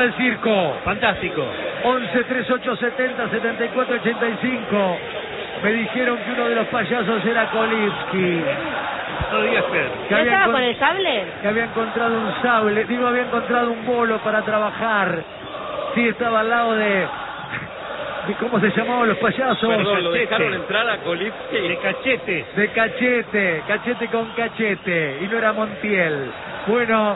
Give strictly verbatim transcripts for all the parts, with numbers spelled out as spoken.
para el circo. Fantástico. once, treinta y ocho, setenta, setenta y cuatro, ochenta y cinco. Me dijeron que uno de los payasos era Kolipsky. No digas ¿Ya estaba con el sable? Que había encontrado un sable, digo, había encontrado un bolo para trabajar. Sí, estaba al lado de... de ¿cómo se llamaban los payasos? Perdón, lo dejaron entrar a Kolipsky. De cachete. De cachete, cachete con cachete. Y no era Montiel. Bueno,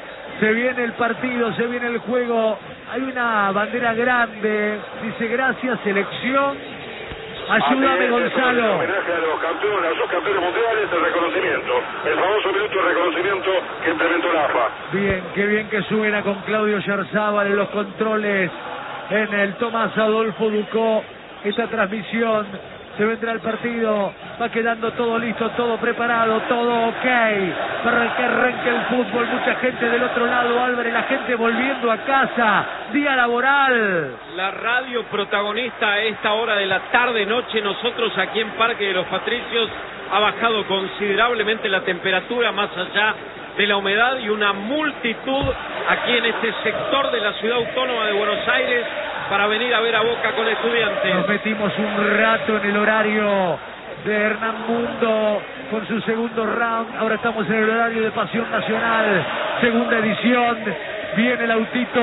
se viene el partido, se viene el juego. Hay una bandera grande. Dice, gracias, selección. Ayúdame, Gonzalo. Homenaje a los campeones, a los subcampeones mundiales, el reconocimiento, el famoso minuto de reconocimiento que implementó la A F A. Bien, qué bien que suena con Claudio Yarzábal en los controles, en el Tomás Adolfo Ducó, esta transmisión. Se vendrá el partido, va quedando todo listo, todo preparado, todo ok, para que arranque el fútbol. Mucha gente del otro lado, Álvarez, la gente volviendo a casa, día laboral. La radio protagonista a esta hora de la tarde-noche. Nosotros aquí en Parque de los Patricios ha bajado considerablemente la temperatura, más allá de la humedad, y una multitud aquí en este sector de la ciudad autónoma de Buenos Aires para venir a ver a Boca con Estudiantes. Nos metimos un rato en el horario de Hernán Mundo con su segundo round. Ahora estamos en el horario de Pasión Nacional, segunda edición. Viene el autito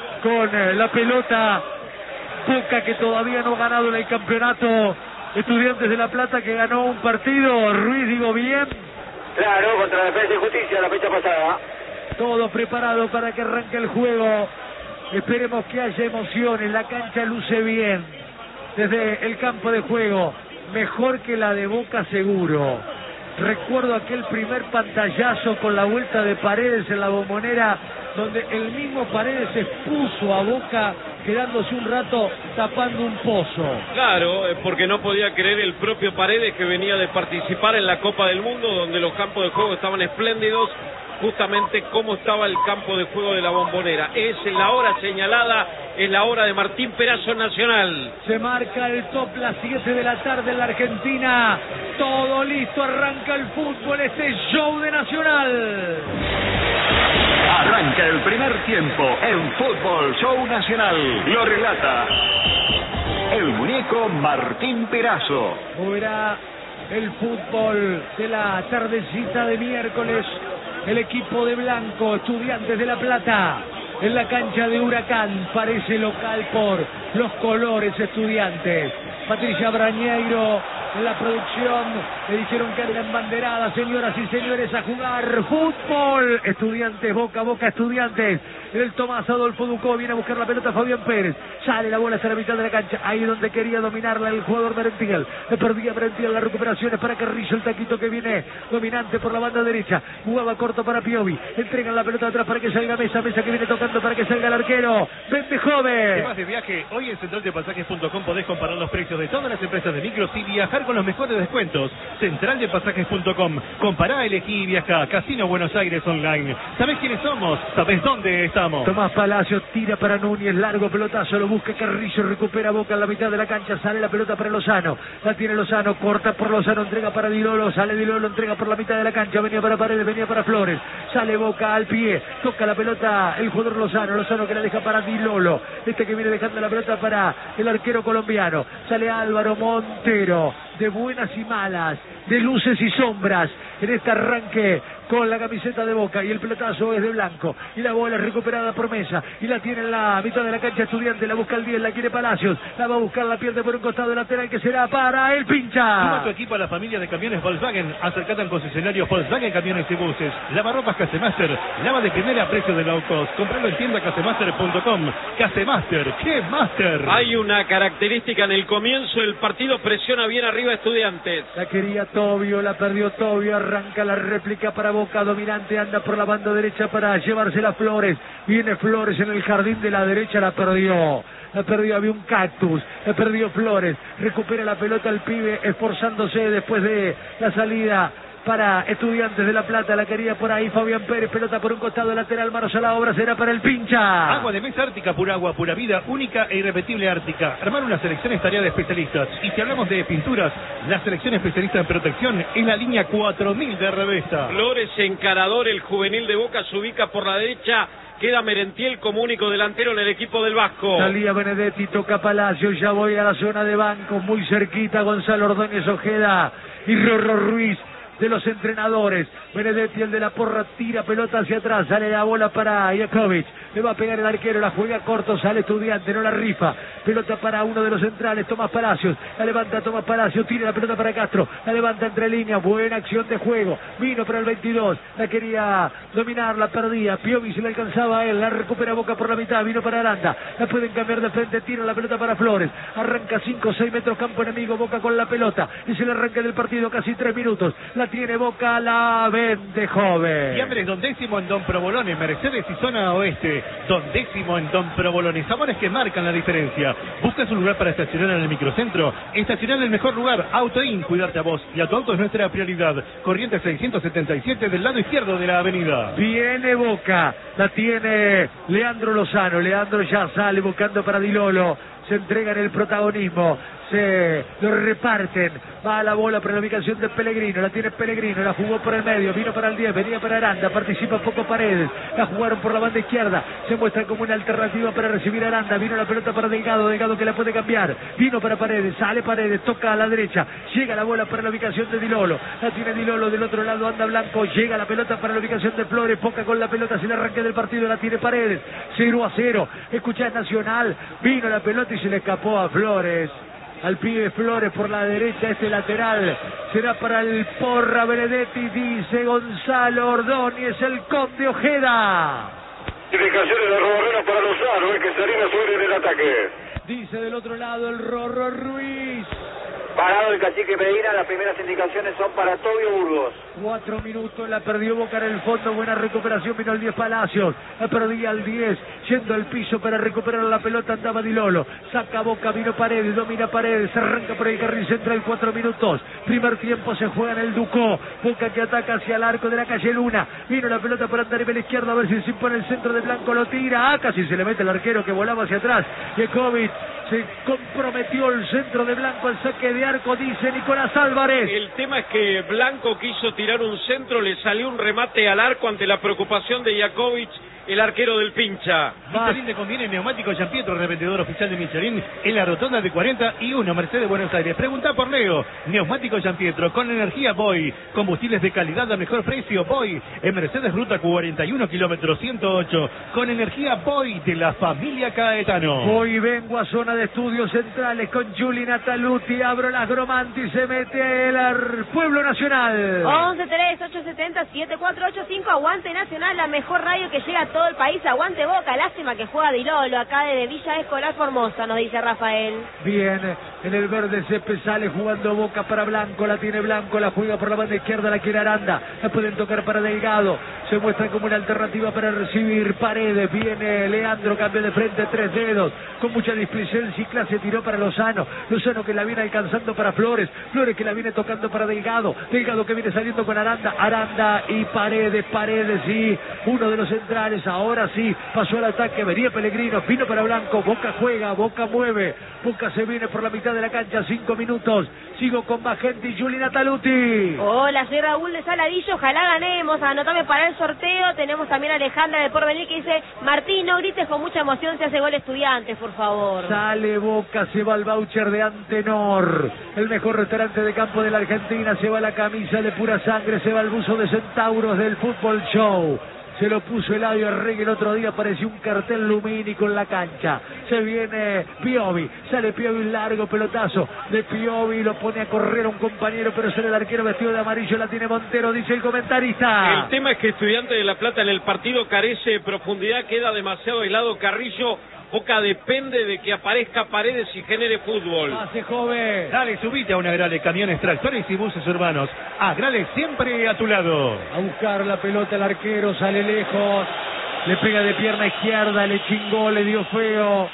con la pelota. Boca, que todavía no ha ganado en el campeonato. Estudiantes de La Plata, que ganó un partido. Ruiz, digo bien. Claro, contra Defensa y Justicia la fecha pasada. Todo preparado para que arranque el juego. Esperemos que haya emociones. La cancha luce bien desde el campo de juego, mejor que la de Boca seguro. Recuerdo aquel primer pantallazo con la vuelta de Paredes en la Bombonera, donde el mismo Paredes expuso a Boca, quedándose un rato tapando un pozo. Claro, porque no podía creer el propio Paredes, que venía de participar en la Copa del Mundo, donde los campos de juego estaban espléndidos, justamente como estaba el campo de juego de la Bombonera. Es la hora señalada, es la hora de Martín Perazo Nacional. Se marca el top, las siete de la tarde en la Argentina. Todo listo, arranca el fútbol, este show de Nacional. Arranca el primer tiempo en Fútbol Show Nacional. Lo relata el muñeco Martín Perazo. Moverá el fútbol de la tardecita de miércoles. El equipo de blanco, Estudiantes de La Plata, en la cancha de Huracán, parece local por los colores Estudiantes. Patricia Brañeiro en la producción, le dijeron que anda embanderada, señoras y señores, a jugar fútbol. Estudiantes, Boca, Boca, Estudiantes. El Tomás Adolfo Ducó viene a buscar la pelota, Fabián Pérez. Sale la bola hasta la mitad de la cancha, ahí donde quería dominarla el jugador Merentiel. Le perdía Merentiel, la recuperación es para Carrillo, el taquito que viene dominante por la banda derecha. Jugaba corto para Piovi, entregan la pelota atrás para que salga Mesa, Mesa que viene tocando para que salga el arquero. Vente joven. Además de viaje, hoy en central de pasajes punto com podés comparar los precios de todas las empresas de micros y viajar con los mejores descuentos. central de pasajes punto com. Compará, elegí y viaja. Casino Buenos Aires Online. ¿Sabés quiénes somos? ¿Sabés dónde estamos? Tomás Palacio tira para Núñez, largo pelotazo, lo busca Carrillo, recupera Boca en la mitad de la cancha, sale la pelota para Lozano, la tiene Lozano, corta por Lozano, entrega para Dilolo, sale Dilolo, entrega por la mitad de la cancha, venía para Paredes, venía para Flores, sale Boca al pie, toca la pelota el jugador Lozano, Lozano que la deja para Dilolo, este que viene dejando la pelota para el arquero colombiano, sale Álvaro Montero, de buenas y malas, de luces y sombras, en este arranque con la camiseta de Boca, y el pelotazo es de blanco, y la bola es recuperada por Mesa, y la tiene en la mitad de la cancha Estudiante, la busca el diez, la quiere Palacios, la va a buscar, la pierde por un costado lateral que será para el pincha. Suma tu equipo a la familia de camiones Volkswagen, acercate al concesionario Volkswagen Camiones y Buses, lavarropas Casemaster, lava de primera a precio de low cost, compralo en tienda casemaster punto com. Casemaster, ¡qué master! Hay una característica en el comienzo del partido, presiona bien arriba Estudiantes. La quería Tobio, la perdió Tobio, arranca la réplica para Boca, dominante, anda por la banda derecha para llevársela Flores, viene Flores en el jardín de la derecha, la perdió, la perdió, había un cactus, la perdió Flores, recupera la pelota el pibe, esforzándose después de la salida para Estudiantes de La Plata, la quería por ahí Fabián Pérez, pelota por un costado lateral, manos a la obra, será para el Pincha. Agua de mesa Ártica, pura agua, pura vida, única e irrepetible Ártica. Armar una selección es tarea de especialistas. Y si hablamos de pinturas, la selección especialista en protección es la línea cuatro mil de Revesta. Flores, encarador, el juvenil de Boca se ubica por la derecha. Queda Merentiel como único delantero en el equipo del Vasco. Salía Benedetti, toca Palacio, ya voy a la zona de bancos, muy cerquita Gonzalo Ordóñez Ojeda y Rorro Ruiz de los entrenadores. Benedetti, el de la porra, tira pelota hacia atrás, sale la bola para Jakovic, le va a pegar el arquero, la juega corto, sale Estudiante, no la rifa, pelota para uno de los centrales, Tomás Palacios, la levanta Tomás Palacios, tira la pelota para Castro, la levanta entre líneas, buena acción de juego, vino para el veintidós, la quería dominar, la perdía, Piovi se la alcanzaba a él, la recupera Boca por la mitad, vino para Aranda, la pueden cambiar de frente, tira la pelota para Flores, arranca cinco o seis metros campo enemigo, Boca con la pelota, es el arranque del partido, casi tres minutos, la tiene Boca, la vende joven. Y hambre, don décimo en Don Provolone, Mercedes y zona oeste, don décimo en Don Provolone, sabores que marcan la diferencia. ¿Buscas un lugar para estacionar en el microcentro? Estacionar en el mejor lugar, Autoin, cuidarte a vos y a tu auto es nuestra prioridad. Corrientes seiscientos setenta y siete del lado izquierdo de la avenida. Viene Boca, la tiene Leandro Lozano, Leandro ya sale buscando para Di Lolo, se entrega en el protagonismo, se lo reparten, va a la bola para la ubicación de Pellegrino, la tiene Pellegrino, la jugó por el medio, vino para el diez, venía para Aranda, participa poco Paredes, la jugaron por la banda izquierda, se muestra como una alternativa para recibir a Aranda, vino la pelota para Delgado, Delgado que la puede cambiar, vino para Paredes, sale Paredes, toca a la derecha, llega la bola para la ubicación de Di Lolo, la tiene Di Lolo, del otro lado anda Blanco, llega la pelota para la ubicación de Flores, Boca con la pelota, sin arranque del partido, la tiene Paredes, cero a cero, escuchá Nacional, vino la pelota y se le escapó a Flores. Al pibe Flores por la derecha, este lateral será para el Porra Benedetti, dice Gonzalo Ordóñez, el Conde Ojeda. Indicaciones de Roborrero para Lozano, el que salía sobre en el ataque. Dice del otro lado el Rorro Ruiz. Parado el cacique Medina, las primeras indicaciones son para Tobio Burgos. Cuatro minutos, la perdió Boca en el fondo, buena recuperación, vino el diez Palacios, la perdía al diez, yendo al piso para recuperar la pelota, andaba Di Lolo, saca Boca, vino Paredes, domina Paredes, se arranca por el carril central, cuatro minutos, primer tiempo se juega en el Ducó, Boca que ataca hacia el arco de la calle Luna, vino la pelota por andar en la izquierda, a ver si se impone el centro de Blanco, lo tira, ah, casi se le mete el arquero que volaba hacia atrás, Jakovic, se comprometió el centro de Blanco, el saque de arco, dice Nicolás Álvarez. El tema es que Blanco quiso tirar un centro, le salió un remate al arco ante la preocupación de Jakovic, el arquero del Pincha. Michelin le conviene neumático Gianpietro, revendedor oficial de Michelin en la rotonda de cuarenta y uno, Mercedes, Buenos Aires. Pregunta por Leo. Neumático Gianpietro con energía Boy, combustibles de calidad a mejor precio Boy, en Mercedes ruta cuarenta y uno kilómetros ciento ocho, con energía Boy de la familia Caetano. Hoy vengo a zona de estudios centrales con Juli Nataluti, abro las Gromanti, se mete el Pueblo Nacional. once tres ocho siete cero siete cuatro ocho cinco, aguante Nacional, la mejor radio que llega a todo el país, aguante Boca, lástima que juega Di Lolo acá desde Villa Escolar Formosa, nos dice Rafael. Bien, en el verde Cepe sale jugando Boca para Blanco, la tiene Blanco, la juega por la banda izquierda, la quiere Aranda, la pueden tocar para Delgado, se muestra como una alternativa para recibir Paredes, viene Leandro, cambio de frente, tres dedos, con mucha displicencia y clase, tiró para Lozano, Lozano que la viene alcanzando para Flores, Flores que la viene tocando para Delgado, Delgado que viene saliendo con Aranda, Aranda y Paredes, Paredes y uno de los centrales, ahora sí, pasó al ataque, venía Pellegrino, vino para Blanco, Boca juega, Boca mueve, Boca se viene por la mitad de la cancha, cinco minutos, sigo con más gente y Juli Nataluti. Hola, soy Raúl de Saladillo, ojalá ganemos, anotame para el sorteo, tenemos también a Alejandra de Porvenir que dice, Martín, no grites con mucha emoción, se hace gol Estudiantes, por favor. Sale Boca, se va al voucher de Antenor, el mejor restaurante de campo de la Argentina, se va la camisa de pura sangre, se va el buzo de Centauros del Fútbol Show. Se lo puso Eladio Arregui el otro día, parecía un cartel lumínico en la cancha. Se viene Piovi, sale Piovi, un largo pelotazo de Piovi, lo pone a correr a un compañero, pero sale el arquero vestido de amarillo, la tiene Montero, dice el comentarista. El tema es que Estudiantes de La Plata en el partido carece de profundidad, queda demasiado aislado Carrillo. Boca depende de que aparezca Paredes y genere fútbol. Pase joven. Dale, subite a una Agrale, camiones, tractores y buses urbanos. Agrale siempre a tu lado. A buscar la pelota el arquero, sale lejos, le pega de pierna izquierda, le chingó, le dio feo.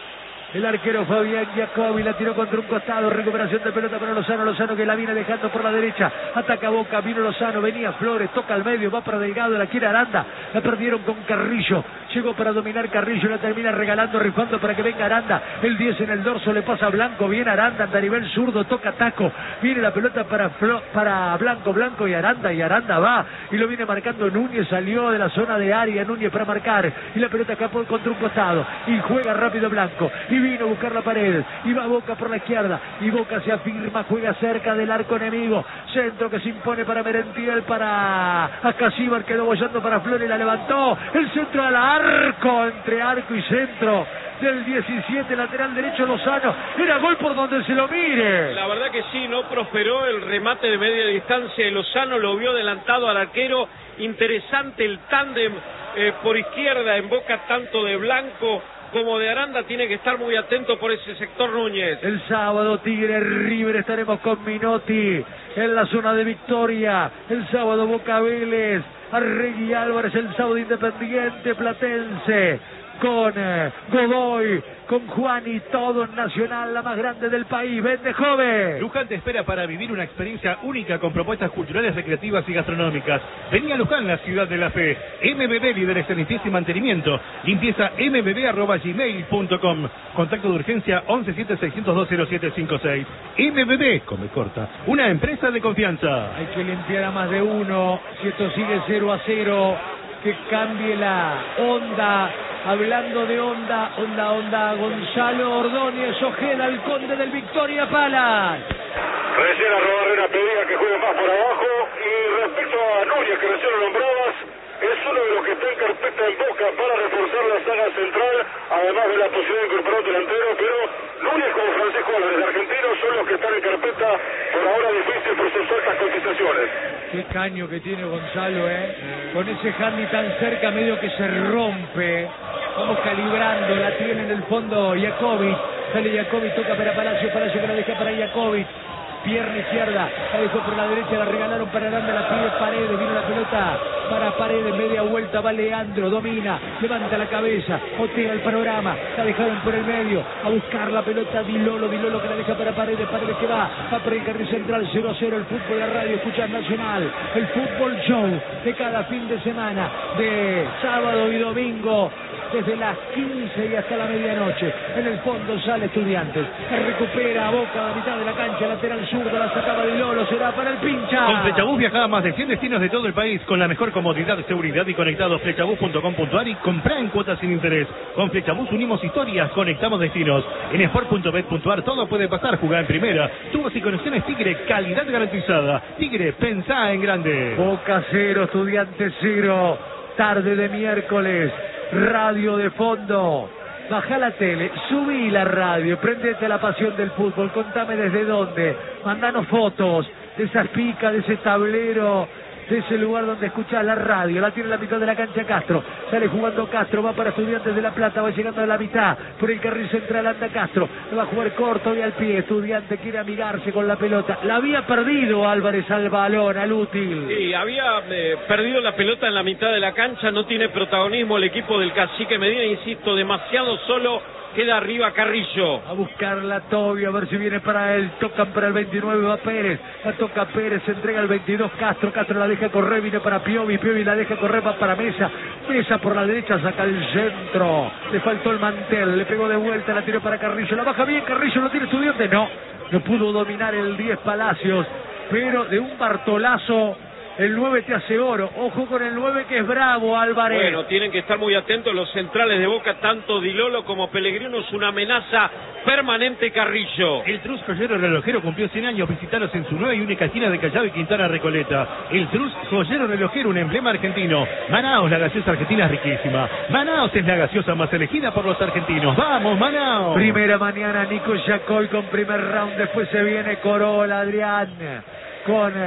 El arquero Fabián Giacobi la tiró contra un costado. Recuperación de pelota para Lozano. Lozano que la viene dejando por la derecha. Ataca Boca. Vino Lozano. Venía Flores. Toca al medio. Va para Delgado. La quiere Aranda. La perdieron con Carrillo. Llegó para dominar Carrillo. La termina regalando, rifando para que venga Aranda. El diez en el dorso. Le pasa a Blanco. Viene Aranda. Anda a nivel zurdo. Toca taco. Viene la pelota para, Flo, para Blanco. Blanco y Aranda. Y Aranda va. Y lo viene marcando Núñez. Salió de la zona de área. Núñez para marcar. Y la pelota escapó contra un costado. Y juega rápido Blanco. Y vino a buscar la pared, y va Boca por la izquierda, y Boca se afirma, juega cerca del arco enemigo, centro que se impone para Merentiel, para Acasíbar, quedó bollando para Flores, la levantó, el centro al arco, entre arco y centro del diecisiete, lateral derecho Lozano, era gol por donde se lo mire. La verdad que sí, no prosperó el remate de media distancia de Lozano, lo vio adelantado al arquero, interesante el tándem eh, por izquierda en Boca, tanto de Blanco como de Aranda, tiene que estar muy atento por ese sector Núñez. El sábado Tigre River, estaremos con Minotti en la zona de Victoria. El sábado Boca Vélez, Arregui Álvarez, el sábado Independiente Platense con eh, Godoy, con Juan y todo en Nacional, la más grande del país. Vende joven. Luján te espera para vivir una experiencia única con propuestas culturales, recreativas y gastronómicas. Vení a Luján, la ciudad de la fe. M B B, líderes en limpieza y mantenimiento. Limpieza m b b arroba gmail punto com. Contacto de urgencia once siete seiscientos dos cero siete cinco seis. M B B, come corta, una empresa de confianza. Hay que limpiar a más de uno. Si esto sigue cero a cero, que cambie la onda. Hablando de onda, onda, onda, Gonzalo Ordóñez, Ojeda, el conde del Victoria Palace. Recién a Barrera pedía que juegue más por abajo. Y respecto a Núñez, que recién lo nombrabas, es uno de los que está en carpeta en Boca para reforzar la saga central, además de la posibilidad de incorporar un delantero, pero Núñez como Francisco Álvarez, argentinos, son los que están en carpeta, por ahora difícil por sus altas cotizaciones. Qué caño que tiene Gonzalo, ¿eh? Con ese handy tan cerca, medio que se rompe. Vamos calibrando, la tiene en el fondo Jacobi. Sale Jacobi, toca para Palacio, Palacio que la deja para Jacobi. Pierna izquierda, la dejó por la derecha, la regalaron para Aranda, la pide Paredes, vino la pelota para Paredes, media vuelta, va Leandro, domina, levanta la cabeza, otea el panorama, la dejaron por el medio, a buscar la pelota Dilolo, Dilolo que la deja para Paredes, Paredes que va, va por el carril central, cero a cero, el fútbol de la radio, escucha Nacional, el fútbol show de cada fin de semana, de sábado y domingo, desde las quince y hasta la medianoche. En el fondo sale Estudiantes, recupera a Boca a la mitad de la cancha, lateral zurdo, la sacaba de Lolo, será para el pincha. Con Flechabús viaja a más de cien destinos de todo el país con la mejor comodidad, seguridad y conectado. Flechabús punto com punto a r y comprá en cuotas sin interés. Con Flechabús unimos historias, conectamos destinos. En sport punto bet punto a r todo puede pasar, jugar en primera. Tubos y conexiones Tigre, calidad garantizada. Tigre, pensá en grande. Boca cero, Estudiantes cero, tarde de miércoles. Radio de fondo, baja la tele, subí la radio, prendete a la pasión del fútbol, contame desde dónde, mandanos fotos de esas picas, de ese tablero, de ese lugar donde escuchás la radio. La tiene en la mitad de la cancha Castro, sale jugando Castro, va para Estudiantes de La Plata, va llegando a la mitad, por el carril central anda Castro, va a jugar corto y al pie. Estudiante quiere amigarse con la pelota, la había perdido Álvarez al balón, al útil. Sí, había eh, perdido la pelota en la mitad de la cancha, no tiene protagonismo el equipo del Cacique Medina, insisto, demasiado solo. Queda arriba Carrillo. A buscar la Tobio, a ver si viene para él. Tocan para el veintinueve, va Pérez. La toca Pérez, se entrega el veintidós Castro. Castro la deja correr, viene para Piovi. Piovi la deja correr, va para Mesa. Mesa por la derecha, saca el centro. Le faltó el mantel, le pegó de vuelta, la tiró para Carrillo. La baja bien, Carrillo no tiene Estudiante. No, no pudo dominar el diez Palacios. Pero de un Bartolazo, el nueve te hace oro. Ojo con el nueve que es bravo, Álvarez. Bueno, tienen que estar muy atentos los centrales de Boca, tanto Dilolo como Pellegrino. Es una amenaza permanente Carrillo. El Trus Joyero Relojero cumplió cien años. Visitaros en su nueva y única esquina de Callao y Quintana Recoleta. El Trus Joyero Relojero, un emblema argentino. Manaos, la gaseosa argentina es riquísima. Manaos es la gaseosa más elegida por los argentinos. ¡Vamos, Manaos! Primera mañana, Nico Yacoy con primer round. Después se viene Corolla, Adrián. Con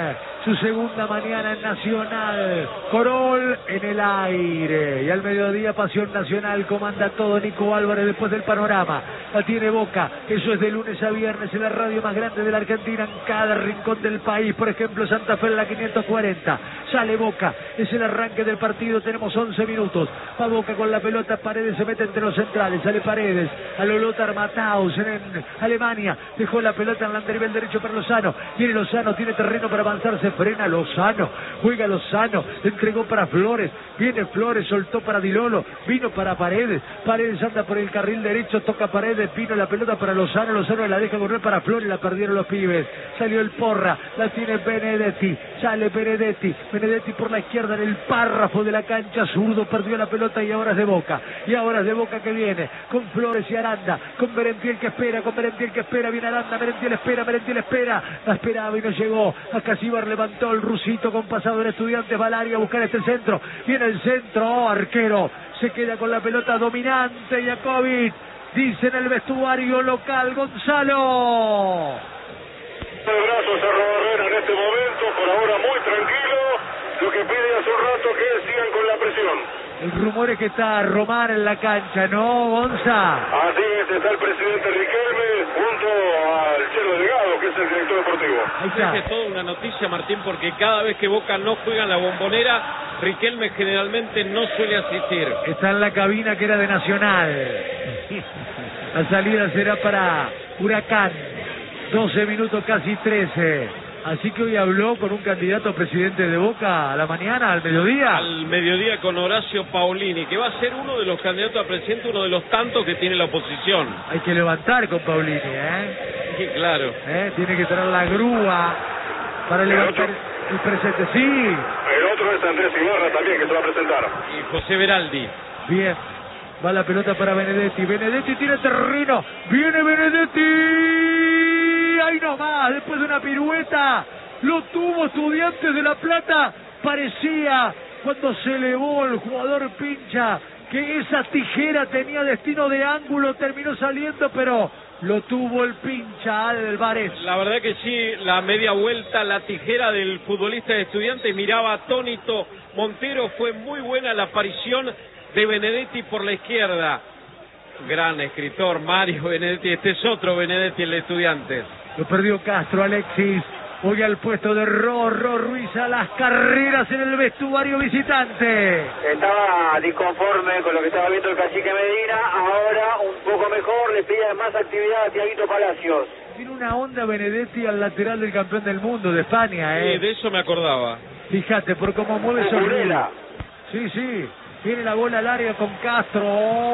su segunda mañana en Nacional. Corol en el aire. Y al mediodía Pasión Nacional. Comanda todo Nico Álvarez después del panorama. La tiene Boca. Eso es de lunes a viernes en la radio más grande de la Argentina, en cada rincón del país. Por ejemplo, Santa Fe en la quinientos cuarenta. Sale Boca. Es el arranque del partido. Tenemos once minutos. Va Boca con la pelota. Paredes se mete entre los centrales. Sale Paredes. A lo Lothar Matthaus en Alemania. Dejó la pelota en el nivel derecho para Lozano. Tiene Lozano. Tiene terreno para avanzar. Se frena Lozano. Juega Lozano. Entregó para Flores. Viene Flores. Soltó para Di Lolo. Vino para Paredes. Paredes anda por el carril derecho. Toca Paredes. Vino la pelota para Lozano. Lozano la deja correr para Flores. La perdieron los pibes. Salió el Porra. La tiene Benedetti. Sale Benedetti. Benedetti por la izquierda en el párrafo de la cancha. Zurdo perdió la pelota y ahora es de Boca. Y ahora es de Boca que viene. Con Flores y Aranda. Con Merentiel que espera. Con Merentiel que espera. Viene Aranda. Merentiel espera. Merentiel espera. La esperaba y no llegó. Acá Cibar levantó el rusito con pasado en Estudiantes. Va al área a buscar este centro. Viene el centro. Oh, arquero. Se queda con la pelota dominante. Jakovic. Dice en el vestuario local Gonzalo. De brazos a Barrera en este momento, por ahora muy tranquilo. Lo que pide hace un rato que sigan con la presión. El rumor es que está Román en la cancha, ¿no, Gonza? Así es, está el presidente Riquelme junto al Chelo Delgado, que es el director deportivo. Ahí está. Es toda una noticia, Martín, porque cada vez que Boca no juega en la Bombonera, Riquelme generalmente no suele asistir. Está en la cabina que era de Nacional. La salida será para Huracán. doce minutos, casi trece. Así que hoy habló con un candidato a presidente de Boca a la mañana, al mediodía. Al mediodía con Horacio Paulini, que va a ser uno de los candidatos a presidente, uno de los tantos que tiene la oposición. Hay que levantar con Paulini, ¿eh? Sí, claro. ¿Eh? Tiene que traer la grúa para levantar el presente. Sí. El otro es Andrés Ibarra también, que se va a presentar. Y José Beraldi. Bien. Va la pelota para Benedetti. Benedetti tiene terreno. Viene Benedetti. Ahí nomás, después de una pirueta. Lo tuvo Estudiantes de La Plata. Parecía, cuando se elevó el jugador Pincha, que esa tijera tenía destino de ángulo. Terminó saliendo, pero lo tuvo el Pincha Álvarez. La verdad que sí, la media vuelta, la tijera del futbolista de Estudiantes. Miraba atónito Montero. Fue muy buena la aparición de Benedetti por la izquierda. Gran escritor, Mario Benedetti. Este es otro Benedetti, el de Estudiantes. Lo perdió Castro, Alexis. Hoy al puesto de Rorro Ruiz a las carreras en el vestuario visitante. Estaba disconforme con lo que estaba viendo el cacique Medina. Ahora un poco mejor, le pide más actividad a Tiaguito Palacios. Tiene una onda Benedetti al lateral del campeón del mundo de España, ¿eh? Sí, de eso me acordaba. Fíjate, por cómo mueve su Cucurella. Sí, sí. Viene la bola al área con Castro.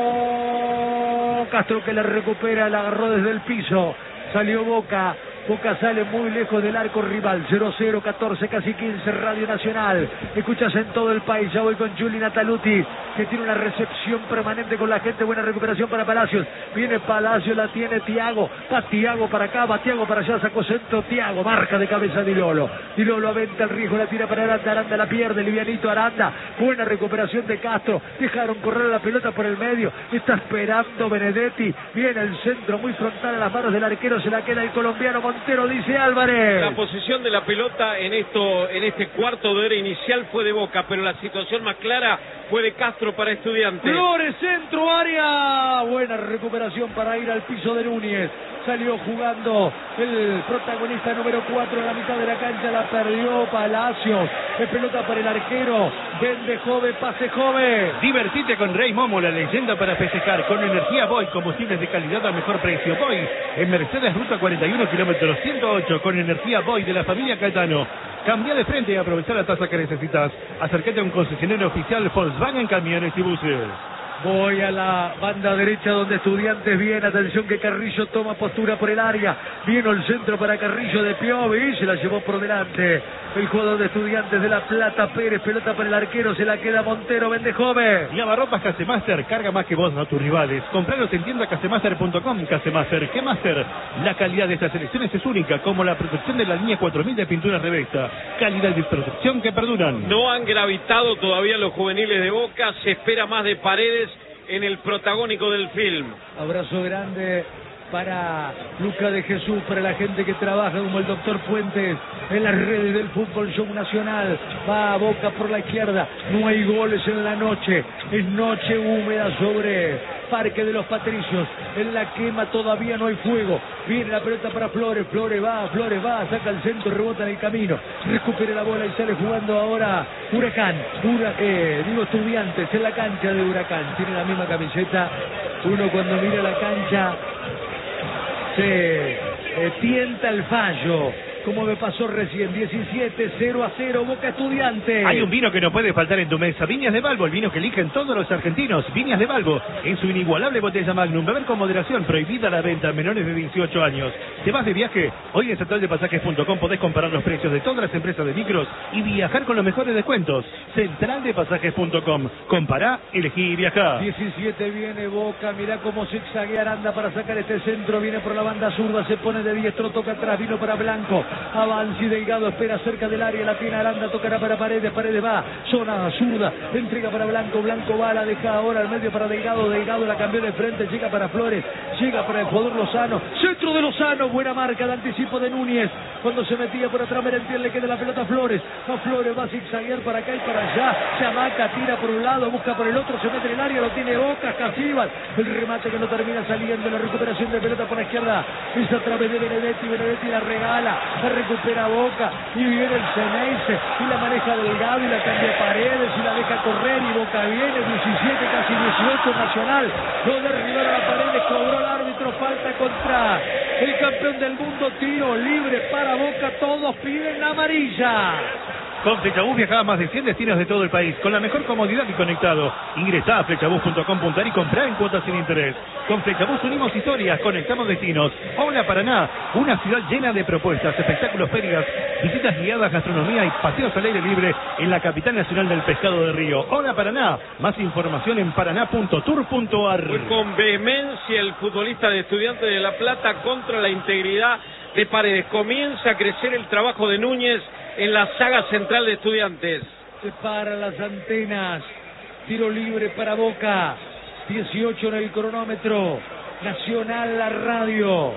Oh, Castro que la recupera, la agarró desde el piso. Salió Boca. Boca sale muy lejos del arco rival. cero cero, catorce, casi quince, Radio Nacional. Escuchas en todo el país. Ya voy con Juli Nataluti, que tiene una recepción permanente con la gente. Buena recuperación para Palacios. Viene Palacios, la tiene Tiago. Va Tiago para acá, va Tiago para allá. Sacó centro Tiago. Marca de cabeza Di Lolo. Di Lolo aventa el riesgo, la tira para Aranda. Aranda la pierde. Livianito Aranda. Buena recuperación de Castro. Dejaron correr la pelota por el medio. Está esperando Benedetti. Viene el centro muy frontal a las manos del arquero. Se la queda el colombiano Montero, dice Álvarez. La posición de la pelota en esto, en este cuarto de hora inicial fue de Boca, pero la situación más clara fue de Castro para Estudiantes. Flores, centro, área. Buena recuperación para ir al piso de Núñez. Salió jugando el protagonista número cuatro en la mitad de la cancha. La perdió Palacios. Es pelota para el arquero. Vende Jove, pase Jove. Divertite con Rey Momo, la leyenda para festejar. Con energía Boy, combustibles de calidad a mejor precio. Boy, en Mercedes Ruta cuarenta y uno, kilómetros ciento ocho, con energía Boy de la familia Caetano. Cambia de frente y aprovecha la tasa que necesitas. Acércate a un concesionario oficial Volkswagen Camiones y Buses. Voy a la banda derecha donde Estudiantes viene. Atención que Carrillo toma postura por el área. Vino el centro para Carrillo de Piovi. Se la llevó por delante el jugador de Estudiantes de La Plata, Pérez. Pelota para el arquero. Se la queda Montero. Vende Jove. Lavarropas Casemaster. Carga más que vos a tus rivales. Compralos en tienda casemaster punto com. Casemaster. ¿Qué Master? La calidad de estas selecciones es única, como la protección de la línea cuatro mil de pinturas Revesta. Calidad de protección que perduran. No han gravitado todavía los juveniles de Boca. Se espera más de Paredes en el protagónico del film. Abrazo grande para Luca de Jesús, para la gente que trabaja como el doctor Puentes en las redes del Fútbol Show Nacional. Va a Boca por la izquierda, no hay goles en la noche, es noche húmeda sobre Parque de los Patricios, en la quema todavía no hay fuego, viene la pelota para Flores, Flores va, Flores va, saca el centro, rebota en el camino, recupera la bola y sale jugando ahora Huracán, Hura, eh, digo Estudiantes en la cancha de Huracán, tiene la misma camiseta, uno cuando mira la cancha se eh, tienta el fallo, como me pasó recién. Diecisiete cero a cero, Boca Estudiantes. Hay un vino que no puede faltar en tu mesa, Viñas de Balbo, el vino que eligen todos los argentinos. Viñas de Balbo, en su inigualable botella Magnum, beber con moderación, prohibida la venta a menores de dieciocho años. ¿Te vas de viaje? Hoy en central de pasajes punto com podés comparar los precios de todas las empresas de micros y viajar con los mejores descuentos. central de pasajes punto com, compará, elegí y viajá. diecisiete viene Boca, mirá cómo zigzaguea Aranda para sacar este centro, viene por la banda zurda, se pone de diestro, toca atrás, vino para Blanco. Avanzi Delgado, espera cerca del área, la tiene Aranda, tocará para Paredes, Paredes va, zona zurda, entrega para Blanco, Blanco va, la deja ahora al medio para Delgado, Delgado la cambió de frente, llega para Flores, llega para el jugador Lozano, centro de Lozano, buena marca de anticipo de Núñez, cuando se metía por atrás Merentiel, le queda la pelota a Flores, a Flores va a zigzaguear para acá y para allá, se amaca, tira por un lado, busca por el otro, se mete en el área, lo tiene Boca, Casibas, el remate que no termina saliendo, la recuperación de pelota por la izquierda, es a través de Benedetti, Benedetti la regala, la recupera Boca y viene el Ceneice y la maneja Delgado y la cambia Paredes y la deja correr y Boca viene diecisiete, casi dieciocho Nacional, lo derribaron a Paredes, cobró el árbitro, falta contra el campeón del mundo, tiro libre para Boca, todos piden la amarilla. Con Flechabús viajaba a más de cien destinos de todo el país, con la mejor comodidad y conectado. Ingresá a flechabús punto com punto ar y comprá en cuotas sin interés. Con Flechabús unimos historias, conectamos destinos. Hola Paraná, una ciudad llena de propuestas, espectáculos, ferias, visitas guiadas, gastronomía y paseos al aire libre en la capital nacional del pescado de río. Hola Paraná, más información en paraná punto tour punto ar. Fue con vehemencia el futbolista de Estudiantes de La Plata contra la integridad de Paredes. Comienza a crecer el trabajo de Núñez en la saga central de Estudiantes. Se paran las antenas, tiro libre para Boca, dieciocho en el cronómetro, Nacional la radio,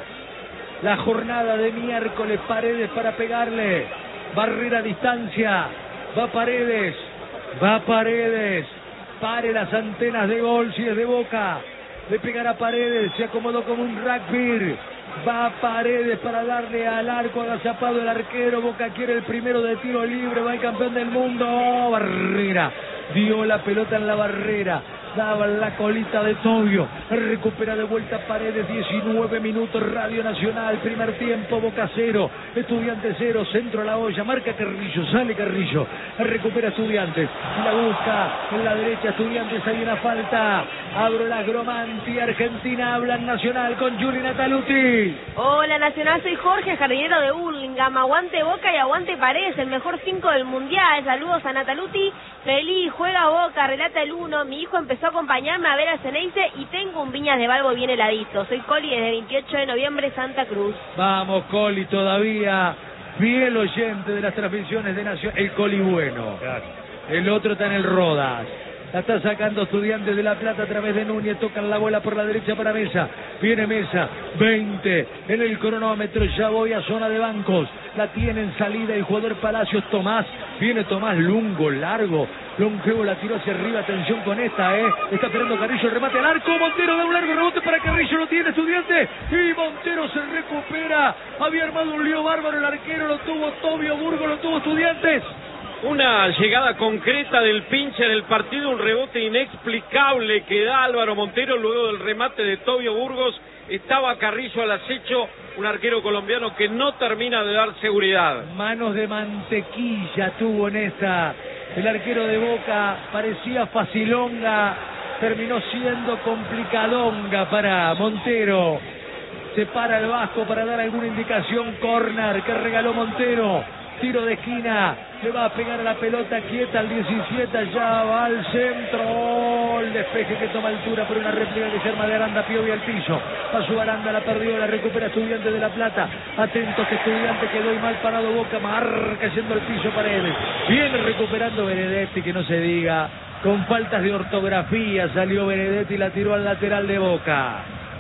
la jornada de miércoles, Paredes para pegarle, barrera a distancia, va Paredes, va Paredes, pare las antenas de gol si es de Boca, le pegará Paredes, se acomodó como un rugby. Va Paredes para darle al arco, agazapado el arquero, Boca quiere el primero de tiro libre, va el campeón del mundo, barrera, dio la pelota en la barrera, daba la colita de Tobio, recupera de vuelta Paredes, diecinueve minutos, Radio Nacional, primer tiempo, Boca cero, Estudiantes cero, centro a la olla, marca Carrillo, sale Carrillo, recupera Estudiantes, la busca en la derecha Estudiantes, hay una falta, abro la Gromanti, Argentina, hablan Nacional con Juli Nataluti. Hola Nacional, soy Jorge, jardinero de Hurlingham, aguante Boca y aguante Paredes, el mejor cinco del Mundial, saludos a Nataluti, feliz, juega Boca, relata el uno, mi hijo empezó a acompañarme a ver a Ceneice y tengo un Viñas de Balbo bien heladito, soy Coli desde veintiocho de noviembre, Santa Cruz. Vamos Coli todavía, fiel oyente de las transmisiones de Nación, el Coli bueno, el otro está en el Rodas. La está sacando Estudiantes de La Plata a través de Núñez, tocan la bola por la derecha para Mesa, viene Mesa, veinte en el cronómetro, ya voy a zona de bancos, la tiene en salida el jugador Palacios, Tomás, viene Tomás, lungo, largo, longevo, la tiró hacia arriba, atención con esta, eh, está esperando Carrillo, el remate al arco, Montero da un largo rebote para Carrillo, lo tiene Estudiantes, y Montero se recupera, había armado un lío bárbaro el arquero, lo tuvo Tobio Burgo, lo tuvo Estudiantes. Una llegada concreta del pinche en el partido, un rebote inexplicable que da Álvaro Montero luego del remate de Tobio Burgos. Estaba Carrillo al acecho, un arquero colombiano que no termina de dar seguridad. Manos de mantequilla tuvo en esta. El arquero de Boca parecía facilonga, terminó siendo complicadonga para Montero. Se para el Vasco para dar alguna indicación, córner que regaló Montero. Tiro de esquina, le va a pegar a la pelota quieta al diecisiete, allá va al centro, el despeje que toma altura por una réplica que se arma de Aranda, Piovi al piso, pasó Aranda, la perdió, la recupera Estudiantes de La Plata, atentos que Estudiantes quedó y mal parado Boca, marca yendo al piso Paredes, viene recuperando Benedetti, que no se diga, con faltas de ortografía salió Benedetti y la tiró al lateral de Boca.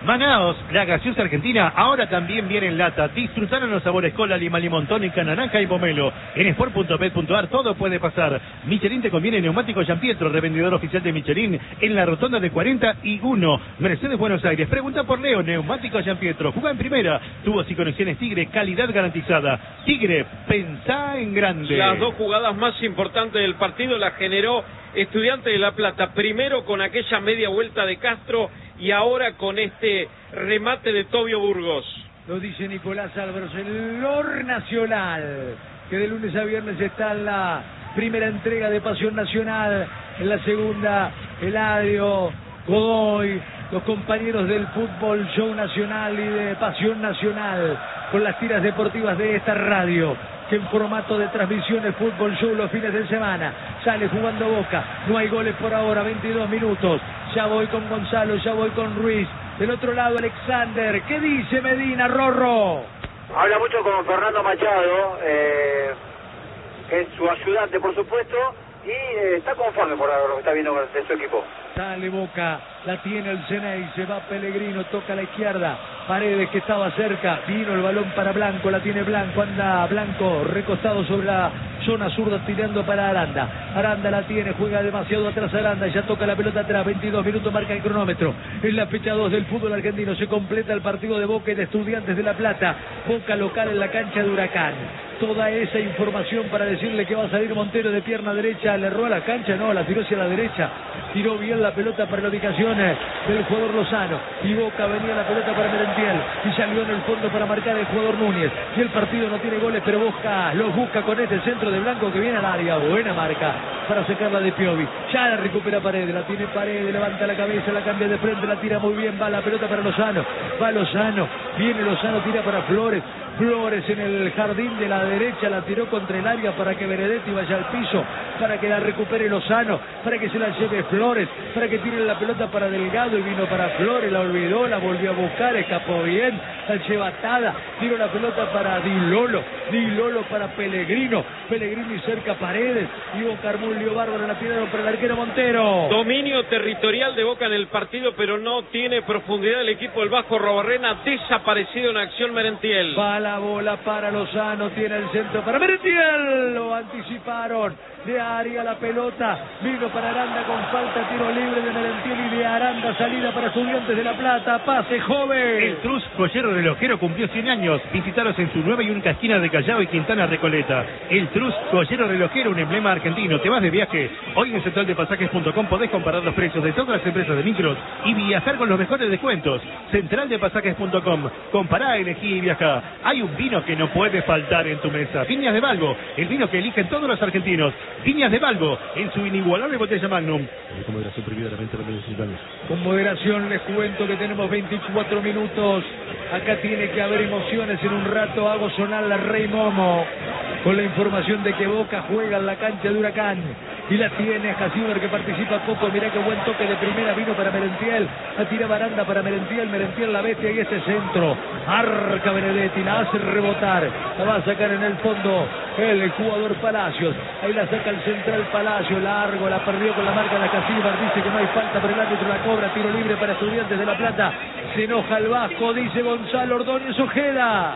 Manaos, la gaseosa argentina, ahora también viene en lata. Disfrutaron los sabores cola, lima, limón, tónica, naranja y pomelo. En sport punto bet punto ar todo puede pasar. Michelin te conviene neumático Giampietro, revendedor oficial de Michelin en la rotonda de cuarenta y uno. Mercedes, Buenos Aires. Pregunta por Leo, neumático Giampietro. Juega en primera. Tubos y conexiones Tigre, calidad garantizada. Tigre, pensá en grande. Las dos jugadas más importantes del partido las generó Estudiantes de La Plata. Primero con aquella media vuelta de Castro y ahora con este remate de Tobio Burgos. Lo dice Nicolás Álvarez, el Lor Nacional, que de lunes a viernes está en la primera entrega de Pasión Nacional, en la segunda Eladio, Godoy, los compañeros del Fútbol Show Nacional y de Pasión Nacional, con las tiras deportivas de esta radio, que en formato de transmisiones Fútbol Show los fines de semana. Sale jugando Boca, no hay goles por ahora, veintidós minutos. Ya voy con Gonzalo, ya voy con Ruiz. Del otro lado Alexander. ¿Qué dice Medina, Rorro? Habla mucho con Fernando Machado, eh, que es su ayudante, por supuesto, y eh, está conforme por lo que está viendo de su equipo. Sale Boca, la tiene el Ceney, se va Pellegrino, toca a la izquierda, Paredes que estaba cerca, vino el balón para Blanco, la tiene Blanco, anda Blanco recostado sobre la zona zurda tirando para Aranda, Aranda la tiene, juega demasiado atrás Aranda, ya toca la pelota atrás, veintidós minutos marca el cronómetro, en la fecha dos del fútbol argentino se completa el partido de Boca y de Estudiantes de La Plata, Boca local en la cancha de Huracán. Toda esa información para decirle que va a salir Montero de pierna derecha, le erró a la cancha, no, la tiró hacia la derecha, tiró bien la pelota para la ubicación del jugador Lozano, y Boca venía la pelota para Merentiel, y salió en el fondo para marcar el jugador Núñez, y el partido no tiene goles, pero Boca los busca con este centro de Blanco que viene al área, buena marca para sacarla de Piovi, ya la recupera Paredes, la tiene Paredes, levanta la cabeza, la cambia de frente, la tira muy bien, va la pelota para Lozano, va Lozano, viene Lozano, tira para Flores, Flores en el jardín de la derecha, la tiró contra el área para que Benedetti vaya al piso, para que la recupere Lozano, para que se la lleve Flores, para que tire la pelota para Delgado y vino para Flores, la olvidó, la volvió a buscar, escapó bien, la lleva atada, tiró la pelota para Di Lolo, Di Lolo para Pellegrino, Pellegrini cerca Paredes, y Boca armó un lío bárbaro, la tiraron para el arquero Montero. Dominio territorial de Boca en el partido, pero no tiene profundidad el equipo del Vasco Robarrena, desaparecido en acción Merentiel. Va la bola para Lozano, tiene el centro para Merentiel, lo anticiparon, de área la pelota, vino para Aranda con falta, tiro libre de Merentiel y de Aranda, salida para Estudiantes de La Plata, pase joven. El Trus Joyero Relojero cumplió cien años, visitaros en su nueva y única esquina de Callao y Quintana Recoleta. El Trus Joyero Relojero, un emblema argentino. Te vas de viaje, hoy en central de pasajes punto com podés comparar los precios de todas las empresas de micros y viajar con los mejores descuentos. central de pasajes punto com, compará, elegí y viajá. Hay un vino que no puede faltar en tu mesa, Viñas de Balbo, el vino que eligen todos los argentinos. Viñas de Balbo, en su inigualable botella Magnum. Con moderación prohibida la venta de medicinales. Con moderación les cuento que tenemos veinticuatro minutos. Acá tiene que haber emociones. En un rato hago sonar la Rey Momo con la información de que Boca juega en la cancha de Huracán. Y la tiene Hasiber, que participa poco. Mirá qué buen toque de primera vino para Merentiel. La tira Baranda para Merentiel. Merentiel la bestia y ese centro. Arca Benedetti, la hace rebotar. La va a sacar en el fondo el jugador Palacios. Ahí la saca el central Palacio. Largo, la perdió con la marca de Hasiber. Dice que no hay falta, pero el árbitro la cobra. Tiro libre para Estudiantes de La Plata. Se enoja el Vasco, dice Gonzalo Ordóñez Ojeda.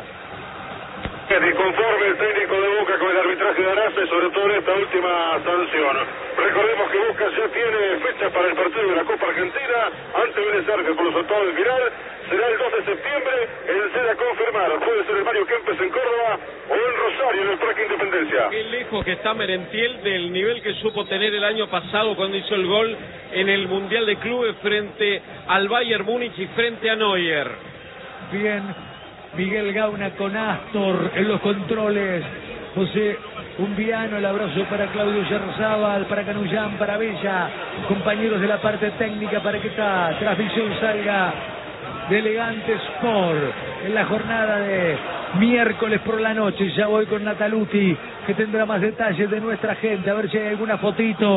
Disconforme el técnico de Boca con el arbitraje de Arce, sobre todo en esta última sanción. Recordemos que Boca ya tiene fecha para el partido de la Copa Argentina ante Vélez Arce por los octavos de final. Será el dos de septiembre, el sede a confirmar. Puede ser el Mario Kempes en Córdoba o en Rosario en el Parque Independencia. Qué lejos que está Merentiel del nivel que supo tener el año pasado cuando hizo el gol en el Mundial de Clubes frente al Bayern Múnich y frente a Neuer. Bien, Miguel Gauna con Astor en los controles. José Umbiano, el abrazo para Claudio Yerzábal, para Canullán, para Bella, compañeros de la parte técnica, para que esta transmisión salga de Elegante Sport en la jornada de miércoles por la noche. Ya voy con Nataluti, que tendrá más detalles de nuestra gente, a ver si hay alguna fotito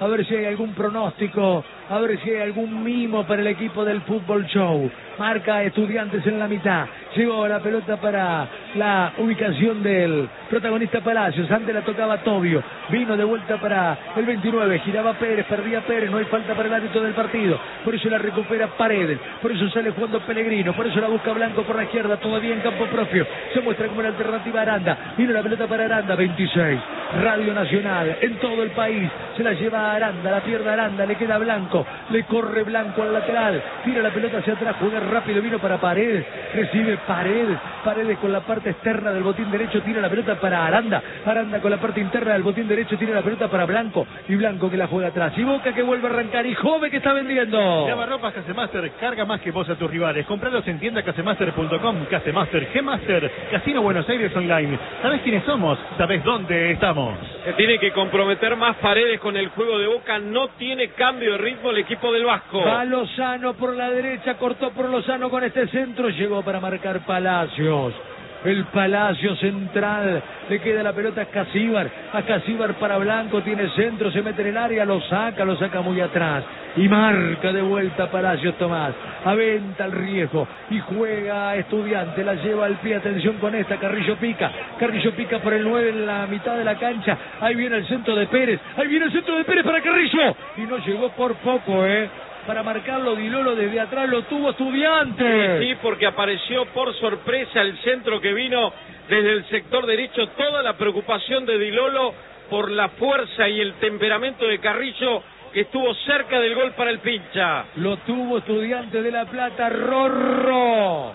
a ver si hay algún pronóstico, a ver si hay algún mimo para el equipo del Fútbol Show. Marca Estudiantes en la mitad, llegó la pelota para la ubicación del protagonista Palacios, antes la tocaba Tobio, vino de vuelta para el veintinueve, giraba Pérez, perdía Pérez, no hay falta para el árbitro del partido, por eso la recupera Paredes, por eso sale jugando Pellegrino, por eso la busca Blanco por la izquierda, todavía en campo propio, se muestra como la alternativa Aranda, vino la pelota para Aranda, veintiséis, Radio Nacional, en todo el país, se la lleva a Aranda, la pierde Aranda, le queda Blanco, le corre Blanco al lateral, tira la pelota hacia atrás, juega rápido, vino para Paredes, recibe Paredes, Paredes con la parte externa del botín derecho, tira la pelota para Aranda, Aranda con la parte interna del botín derecho, tira la pelota para Blanco, y Blanco que la juega atrás, y Boca que vuelve a arrancar, y Jove que está vendiendo. Lavarropas Casemaster, carga más que vos a tus rivales, compralos en tienda casemaster punto com, Casemaster, G-Master, Casino Buenos Aires Online. ¿Sabés quiénes somos? ¿Sabés dónde estamos? Se tiene que comprometer más Paredes con el juego de Boca, no tiene cambio de ritmo el equipo del Vasco. Va Lozano por la derecha, cortó por Lozano con este centro, llegó para marcar Palacios. El Palacio central, le queda la pelota a Casíbar, a Casíbar para Blanco, tiene centro, se mete en el área, lo saca, lo saca muy atrás, y marca de vuelta Palacios Tomás, aventa el riesgo, y juega Estudiante, la lleva al pie, atención con esta, Carrillo pica, Carrillo pica por el nueve en la mitad de la cancha, ahí viene el centro de Pérez, ahí viene el centro de Pérez para Carrillo, y no llegó por poco, eh. Para marcarlo Di Lolo desde atrás, lo tuvo Estudiante. Sí, porque apareció por sorpresa el centro que vino desde el sector derecho. Toda la preocupación de Di Lolo por la fuerza y el temperamento de Carrillo, que estuvo cerca del gol para el pincha. Lo tuvo Estudiante de La Plata, Rorro.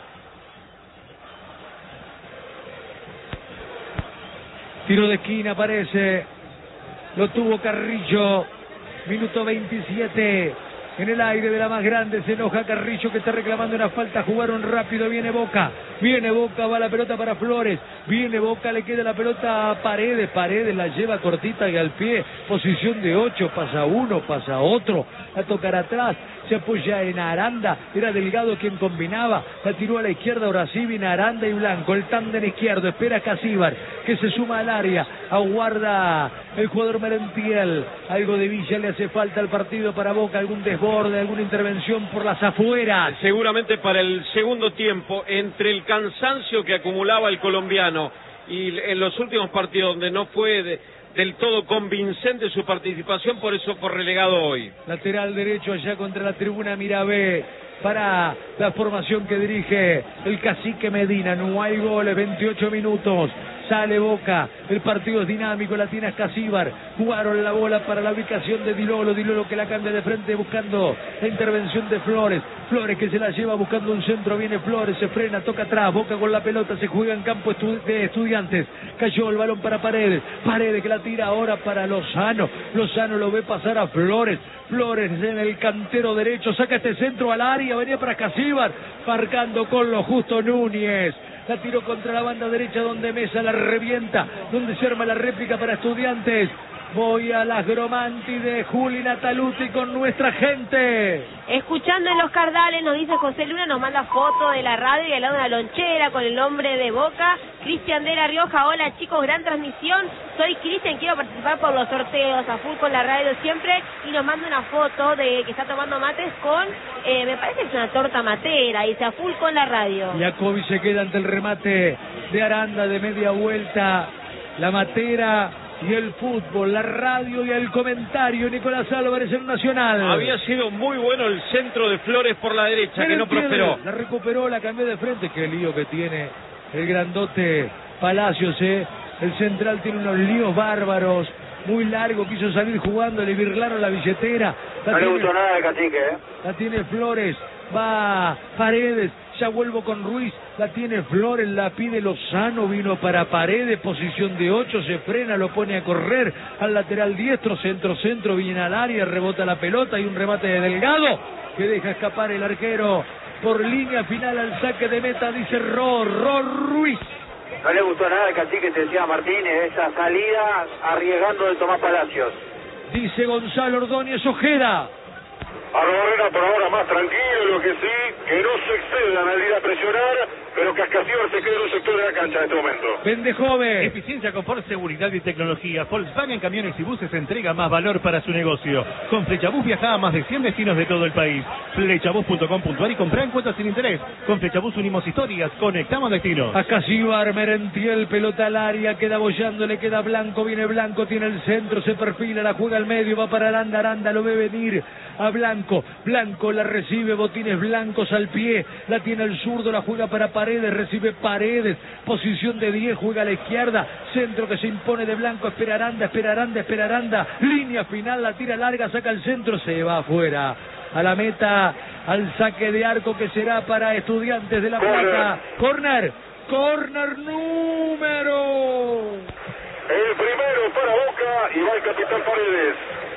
Tiro de esquina parece. Lo tuvo Carrillo. Minuto veintisiete. En el aire de la más grande se enoja Carrillo que está reclamando una falta, jugaron rápido, viene Boca, viene Boca, va la pelota para Flores, viene Boca, le queda la pelota a Paredes, Paredes la lleva cortita y al pie, posición de ocho, pasa uno, pasa otro, a tocar atrás, se apoya en Aranda, era Delgado quien combinaba, la tiró a la izquierda, ahora sí viene Aranda y Blanco, el tándem izquierdo, espera Casíbar, que se suma al área, aguarda el jugador Merentiel, algo de Villa le hace falta al partido para Boca, algún desborde, alguna intervención por las afueras. Seguramente para el segundo tiempo, entre el cansancio que acumulaba el colombiano y en los últimos partidos donde no fue de, del todo convincente su participación, por eso fue relegado hoy. Lateral derecho allá contra la tribuna Mirabé para la formación que dirige el cacique Medina. No hay goles, veintiocho minutos. Sale Boca, el partido es dinámico, la tiene Casíbar, jugaron la bola para la ubicación de Di Lolo, Di Lolo que la cambia de frente buscando la intervención de Flores, Flores que se la lleva buscando un centro, viene Flores, se frena, toca atrás, Boca con la pelota, se juega en campo estu de Estudiantes, cayó el balón para Paredes, Paredes que la tira ahora para Lozano, Lozano lo ve pasar a Flores, Flores en el cantero derecho, saca este centro al área, venía para Casíbar, marcando con lo justo Núñez. La tiró contra la banda derecha donde Mesa la revienta, donde se arma la réplica para Estudiantes. Voy a las Gromanti de Juli Nataluti con nuestra gente. Escuchando en los Cardales, nos dice José Luna, nos manda foto de la radio y al lado de una lonchera con el nombre de Boca. Cristian de la Rioja, hola chicos, gran transmisión. Soy Cristian, quiero participar por los sorteos, a full con la radio siempre. Y nos manda una foto de que está tomando mates con, eh, me parece que es una torta matera, y dice a full con la radio. Jacobi se queda ante el remate de Aranda de media vuelta. La matera y el fútbol, la radio y el comentario. Nicolás Álvarez en Nacional. Había sido muy bueno el centro de Flores por la derecha, que no prosperó. La recuperó, la cambió de frente. Qué lío que tiene el grandote Palacios, eh. El central tiene unos líos bárbaros. Muy largo, quiso salir jugando, le birlaron la billetera. La no tiene, le gustó nada al cacique, ¿eh? La tiene Flores, va Paredes, ya vuelvo con Ruiz, la tiene Flores, la pide Lozano, vino para Paredes, posición de ocho, se frena, lo pone a correr al lateral diestro, centro, centro, viene al área, rebota la pelota y un remate de Delgado que deja escapar el arquero por línea final al saque de meta, dice Ro, Ro Ruiz. No le gustó nada al cacique, te decía Martínez, esa salida arriesgando de Tomás Palacios. Dice Gonzalo Ordóñez Ojeda. Arrobarrena por ahora más tranquilo, lo que sí, que no se excedan al ir a presionar, pero que Ascasíbar se quede en un sector de la cancha en este momento. Pendejove. Eficiencia, confort, seguridad y tecnología. Volkswagen Camiones y Buses entrega más valor para su negocio. Con Flechabús viaja a más de cien destinos de todo el país. Flechabús punto com punto ar y comprá en cuotas sin interés. Con Flechabús unimos historias, conectamos destinos. Ascasíbar, Merentiel, pelota al área, queda bollando, le queda Blanco, viene Blanco, tiene el centro, se perfila, la juega al medio, va para Aranda, Aranda lo ve venir a Blanco, Blanco la recibe, botines blancos al pie, la tiene el zurdo, la juega para Paredes, recibe Paredes, posición de diez, juega a la izquierda, centro que se impone de Blanco, espera Aranda, espera Aranda, espera Aranda, línea final, la tira larga, saca el centro, se va afuera, a la meta, al saque de arco que será para Estudiantes de La Plata, corner, corner número... El primero para Boca y va el capitán Paredes.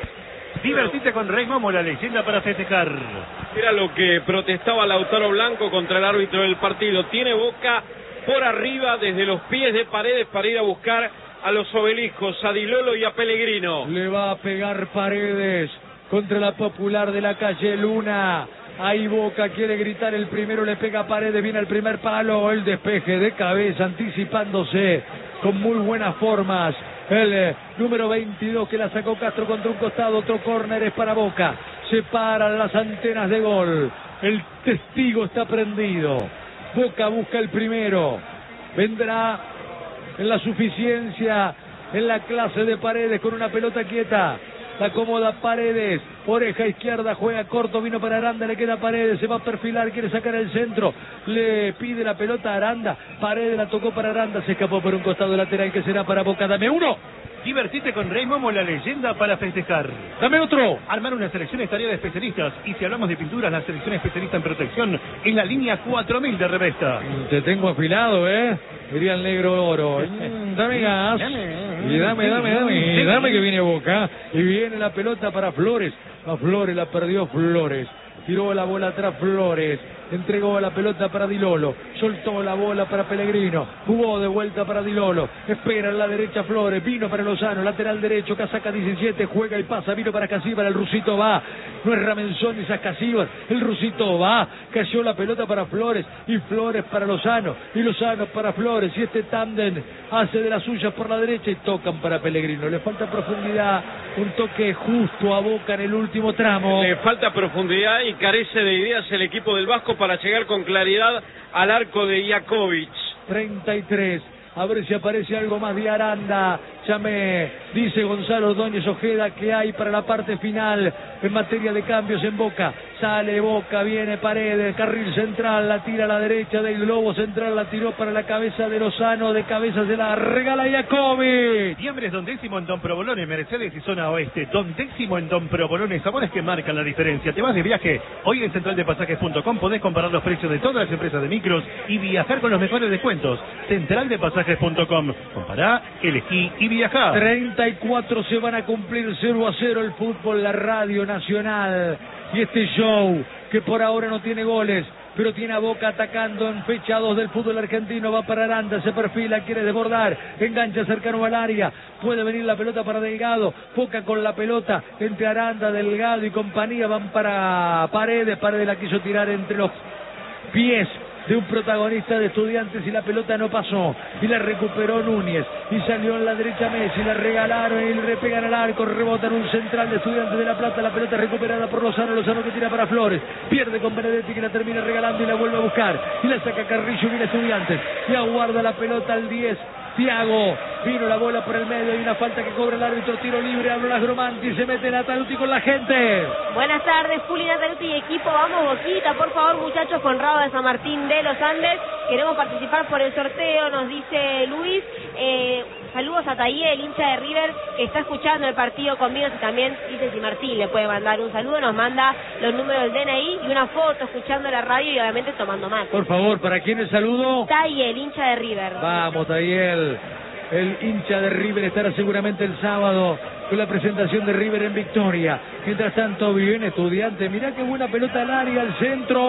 Divertite con Rey Momo, la leyenda para festejar. Era lo que protestaba Lautaro Blanco contra el árbitro del partido. Tiene Boca por arriba desde los pies de Paredes para ir a buscar a los obeliscos, a Di Lolo y a Pellegrino. Le va a pegar Paredes contra la Popular de la calle Luna. Ahí Boca quiere gritar el primero, le pega a Paredes, viene el primer palo, el despeje de cabeza, anticipándose con muy buenas formas. El eh, número veintidós que la sacó Castro contra un costado, otro córner es para Boca. Se paran las antenas de gol. El testigo está prendido. Boca busca el primero. Vendrá en la suficiencia, en la clase de Paredes con una pelota quieta. La acomoda Paredes, oreja izquierda, juega corto, vino para Aranda, le queda Paredes, se va a perfilar, quiere sacar el centro, le pide la pelota a Aranda, Paredes la tocó para Aranda, se escapó por un costado lateral que será para Boca, dame uno. Divertite con Rey Momo, la leyenda para festejar. Dame otro. Armar una selección es tarea de especialistas. Y si hablamos de pinturas, la selección especialista en protección es la línea cuatro mil de Revesta. Te tengo afilado, ¿eh? Diría el negro oro. Mm, dame gas. Y dame, dame, dame. Y dame que viene Boca. Y viene la pelota para Flores. A Flores la perdió Flores. Tiró la bola atrás Flores. Entregó la pelota para Di Lolo, soltó la bola para Pellegrino, jugó de vuelta para Di Lolo, espera en la derecha Flores, vino para Lozano, lateral derecho, Casaca diecisiete, juega y pasa, vino para Ascasíbar, el rusito va, no es Ramenzón ni es Ascasíbar, el rusito va, cayó la pelota para Flores, y Flores para Lozano, y Lozano para Flores, y este tándem hace de las suyas por la derecha y tocan para Pellegrino, le falta profundidad, un toque justo a Boca en el último tramo. Le falta profundidad y carece de ideas el equipo del Vasco para llegar con claridad al arco de Jakovic. treinta y tres. A ver si aparece algo más de Aranda. Ya me dice Gonzalo Ordóñez Ojeda que hay para la parte final en materia de cambios en Boca. Sale Boca, viene Paredes, carril central, la tira a la derecha del globo central, la tiró para la cabeza de Lozano, de cabeza se la regala Jakovic. Diambres Don Décimo en Don Provolone, Mercedes y zona oeste. Don Décimo en Don Provolone, sabores que marcan la diferencia. Te vas de viaje, hoy en central de pasajes punto com podés comparar los precios de todas las empresas de micros y viajar con los mejores descuentos. central de pasajes punto com, compará, elegí y viajá. treinta y cuatro se van a cumplir, cero a cero el fútbol, la radio nacional. Y este show que por ahora no tiene goles, pero tiene a Boca atacando en fecha dos del fútbol argentino, va para Aranda, se perfila, quiere desbordar, engancha cercano al área, puede venir la pelota para Delgado, Boca con la pelota, entre Aranda, Delgado y compañía, van para Paredes, Paredes la quiso tirar entre los pies de un protagonista de Estudiantes y la pelota no pasó y la recuperó Núñez y salió en la derecha Messi, la regalaron y le repegan al arco, rebotan un central de Estudiantes de La Plata, la pelota recuperada por Lozano, Lozano que tira para Flores, pierde con Benedetti que la termina regalando y la vuelve a buscar y la saca Carrillo y viene Estudiantes y aguarda la pelota al diez, Thiago, vino la bola por el medio, hay una falta que cobra el árbitro, tiro libre, habla las Gromanti, se mete Nataluti con la gente. Buenas tardes, Juli, Nataluti y equipo, vamos Boquita, por favor muchachos, Conrado de San Martín de los Andes, queremos participar por el sorteo, nos dice Luis, eh, saludos a Tayel, hincha de River, que está escuchando el partido conmigo, y también dice si Martín le puede mandar un saludo, nos manda los números del D N I y una foto escuchando la radio y obviamente tomando mate. Por favor, ¿para quién el saludo? Tayel, hincha de River. Vamos, Tayel. El hincha de River estará seguramente el sábado con la presentación de River en Victoria. Mientras tanto viene Estudiante, mirá qué buena pelota al área, al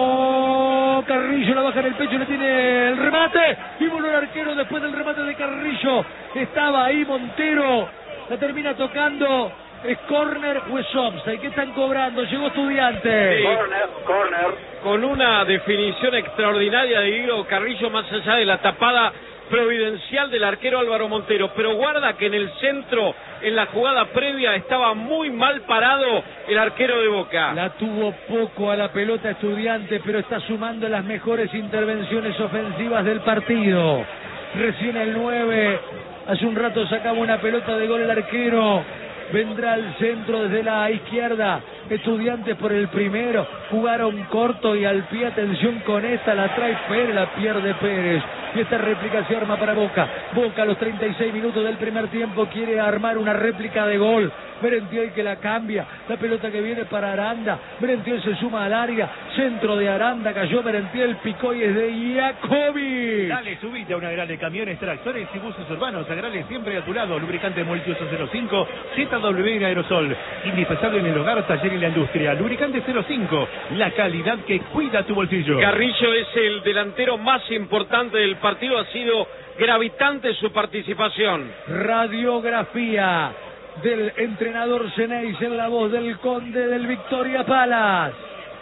centro, Carrillo la baja en el pecho, le tiene el remate y voló el arquero después del remate de Carrillo, estaba ahí Montero, la termina tocando ¿Es córner o es offside? ¿Qué están cobrando? Llegó Estudiantes. Sí. Corner, corner. Con una definición extraordinaria de Guido Carrillo, más allá de la tapada providencial del arquero Álvaro Montero. Pero guarda que en el centro, en la jugada previa, estaba muy mal parado el arquero de Boca. La tuvo poco a la pelota Estudiante, pero está sumando las mejores intervenciones ofensivas del partido. Recién el nueve, hace un rato sacaba una pelota de gol el arquero. Vendrá al centro desde la izquierda. Estudiantes por el primero. Jugaron corto y al pie. Atención con esta. La trae Pérez. La pierde Pérez. Y esta réplica se arma para Boca. Boca a los treinta y seis minutos del primer tiempo quiere armar una réplica de gol. Merentiel que la cambia. La pelota que viene para Aranda. Merentiel se suma al área. Centro de Aranda. Cayó Merentiel. Picó y es de Jacobi. Dale, subite a una gran de camiones, tractores y buses urbanos. Agrale siempre a tu lado. Lubricante Multiuso cero cinco. Z W en aerosol. Indispensable en el hogar, taller y la industria. Lubricante cero cinco. La calidad que cuida tu bolsillo. Carrillo es el delantero más importante del partido. Ha sido gravitante su participación. Radiografía del entrenador Ceneis en la voz del conde del Victoria Palace.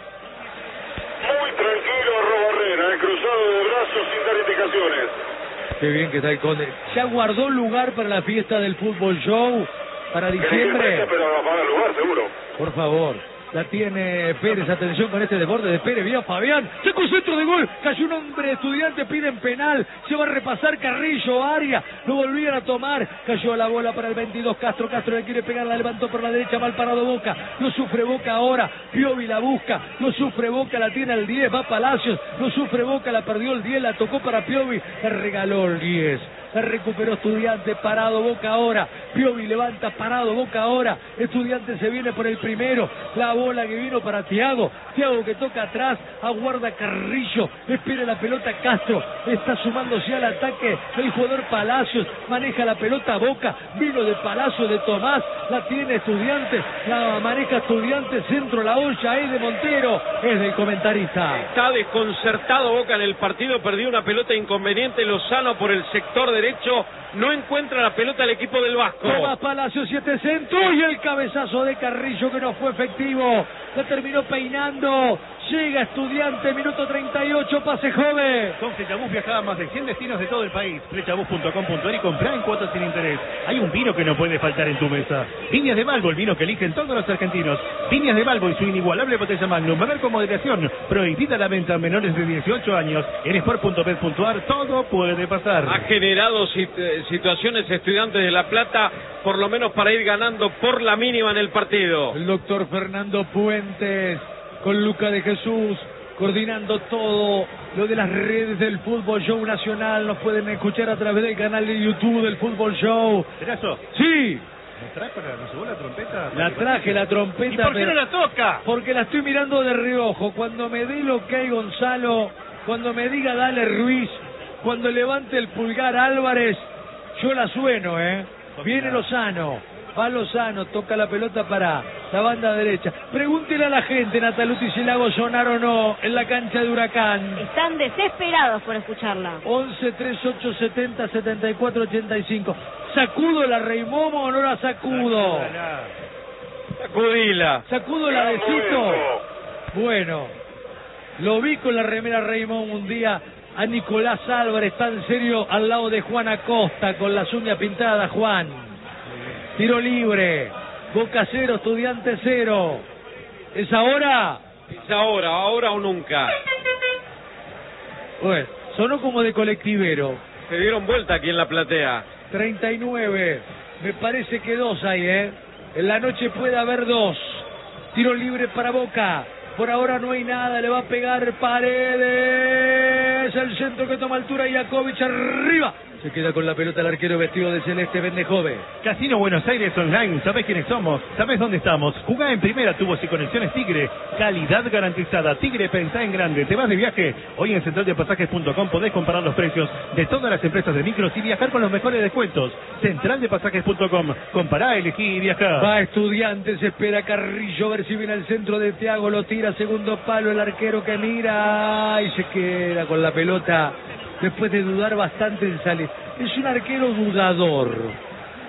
Muy tranquilo Robarrena, el cruzado de brazos sin dar indicaciones. Qué bien que está el conde. ¿Ya guardó lugar para la fiesta del fútbol show para diciembre? Pero va a pagar lugar seguro. Por favor. La tiene Pérez, atención con este desborde de Pérez, vía Fabián, sacó centro de gol, cayó un hombre de Estudiante, piden penal, se va a repasar Carrillo, área, lo volvían a tomar, cayó la bola para el veintidós, Castro, Castro le quiere pegar, la levantó por la derecha, mal parado Boca, lo sufre Boca ahora, Piovi la busca, lo sufre Boca, la tiene el diez, va Palacios, lo sufre Boca, la perdió el diez, la tocó para Piovi, la regaló el diez. La recuperó Estudiante, parado Boca ahora, Piovi levanta, parado Boca ahora, Estudiante se viene por el primero, la bola que vino para Thiago, Thiago que toca atrás, aguarda Carrillo, espera la pelota Castro, está sumándose al ataque el jugador Palacios, maneja la pelota Boca, vino de Palacios de Tomás, la tiene Estudiante, la maneja Estudiante, centro la olla ahí de Montero, es del comentarista. Está desconcertado Boca en el partido, perdió una pelota inconveniente Lozano por el sector derecho, no encuentra la pelota el equipo del Vasco. Tomás Palacios, siete centro y el cabezazo de Carrillo que no fue efectivo, la terminó peinando, llega Estudiante, minuto treinta y ocho, pase joven. Con Flechabús viaja a más de cien destinos de todo el país. Flechabús punto com punto ar y comprá en cuotas sin interés. Hay un vino que no puede faltar en tu mesa. Viñas de Malvo, el vino que eligen todos los argentinos. Viñas de Malvo y su inigualable botella Magnum. Beber con moderación. Prohibida la venta a menores de dieciocho años. En sport punto bet punto ar todo puede pasar. Ha generado sit- situaciones Estudiantes de La Plata, por lo menos para ir ganando por la mínima en el partido. El doctor Fernando Puentes con Luca de Jesús coordinando todo lo de las redes del Fútbol Show Nacional. Nos pueden escuchar a través del canal de YouTube del Fútbol Show. ¿Terazo? Sí, ¿Me trae para nos llevó la trompeta? la traje la trompeta. ¿Y por qué pero- no la toca? Porque la estoy mirando de reojo. Cuando me dé lo que hay Gonzalo, cuando me diga dale Ruiz, cuando levante el pulgar Álvarez, yo la sueno, ¿eh? Viene Lozano, va Lozano, toca la pelota para la banda derecha. Pregúntele a la gente, Nataluti, si la hago sonar o no en la cancha de Huracán. Están desesperados por escucharla. once, treinta y ocho, setenta, setenta y cuatro, ochenta y cinco. ¿Sacudo la Reimomo o no la sacudo? Sacudila. ¿Sacudo la de Cito? Bueno, lo vi con la remera Reimomo un día a Nicolás Álvarez, tan serio, al lado de Juan Acosta, con las uñas pintadas, Juan. Tiro libre, Boca cero, Estudiante cero. ¿Es ahora? Es ahora, ahora o nunca. Bueno, sonó como de colectivero. Se dieron vuelta aquí en la platea. treinta y nueve, me parece que dos hay, ¿eh? En la noche puede haber dos. Tiro libre para Boca. Por ahora no hay nada, le va a pegar Paredes. El centro que toma altura, Jakovic arriba. Se queda con la pelota el arquero vestido de celeste, Bendejove. Casino Buenos Aires Online, ¿sabés quiénes somos? ¿Sabés dónde estamos? Jugá en primera, tubos y conexiones Tigre. Calidad garantizada. Tigre, pensá en grande. ¿Te vas de viaje? Hoy en central de pasajes punto com podés comparar los precios de todas las empresas de micros y viajar con los mejores descuentos. central de pasajes punto com. Compará, elegí y viajá. Va Estudiantes, espera Carrillo, a ver si viene al centro de Thiago, lo tira, segundo palo, el arquero que mira y se queda con la pelota después de dudar bastante en salir. Es un arquero dudador,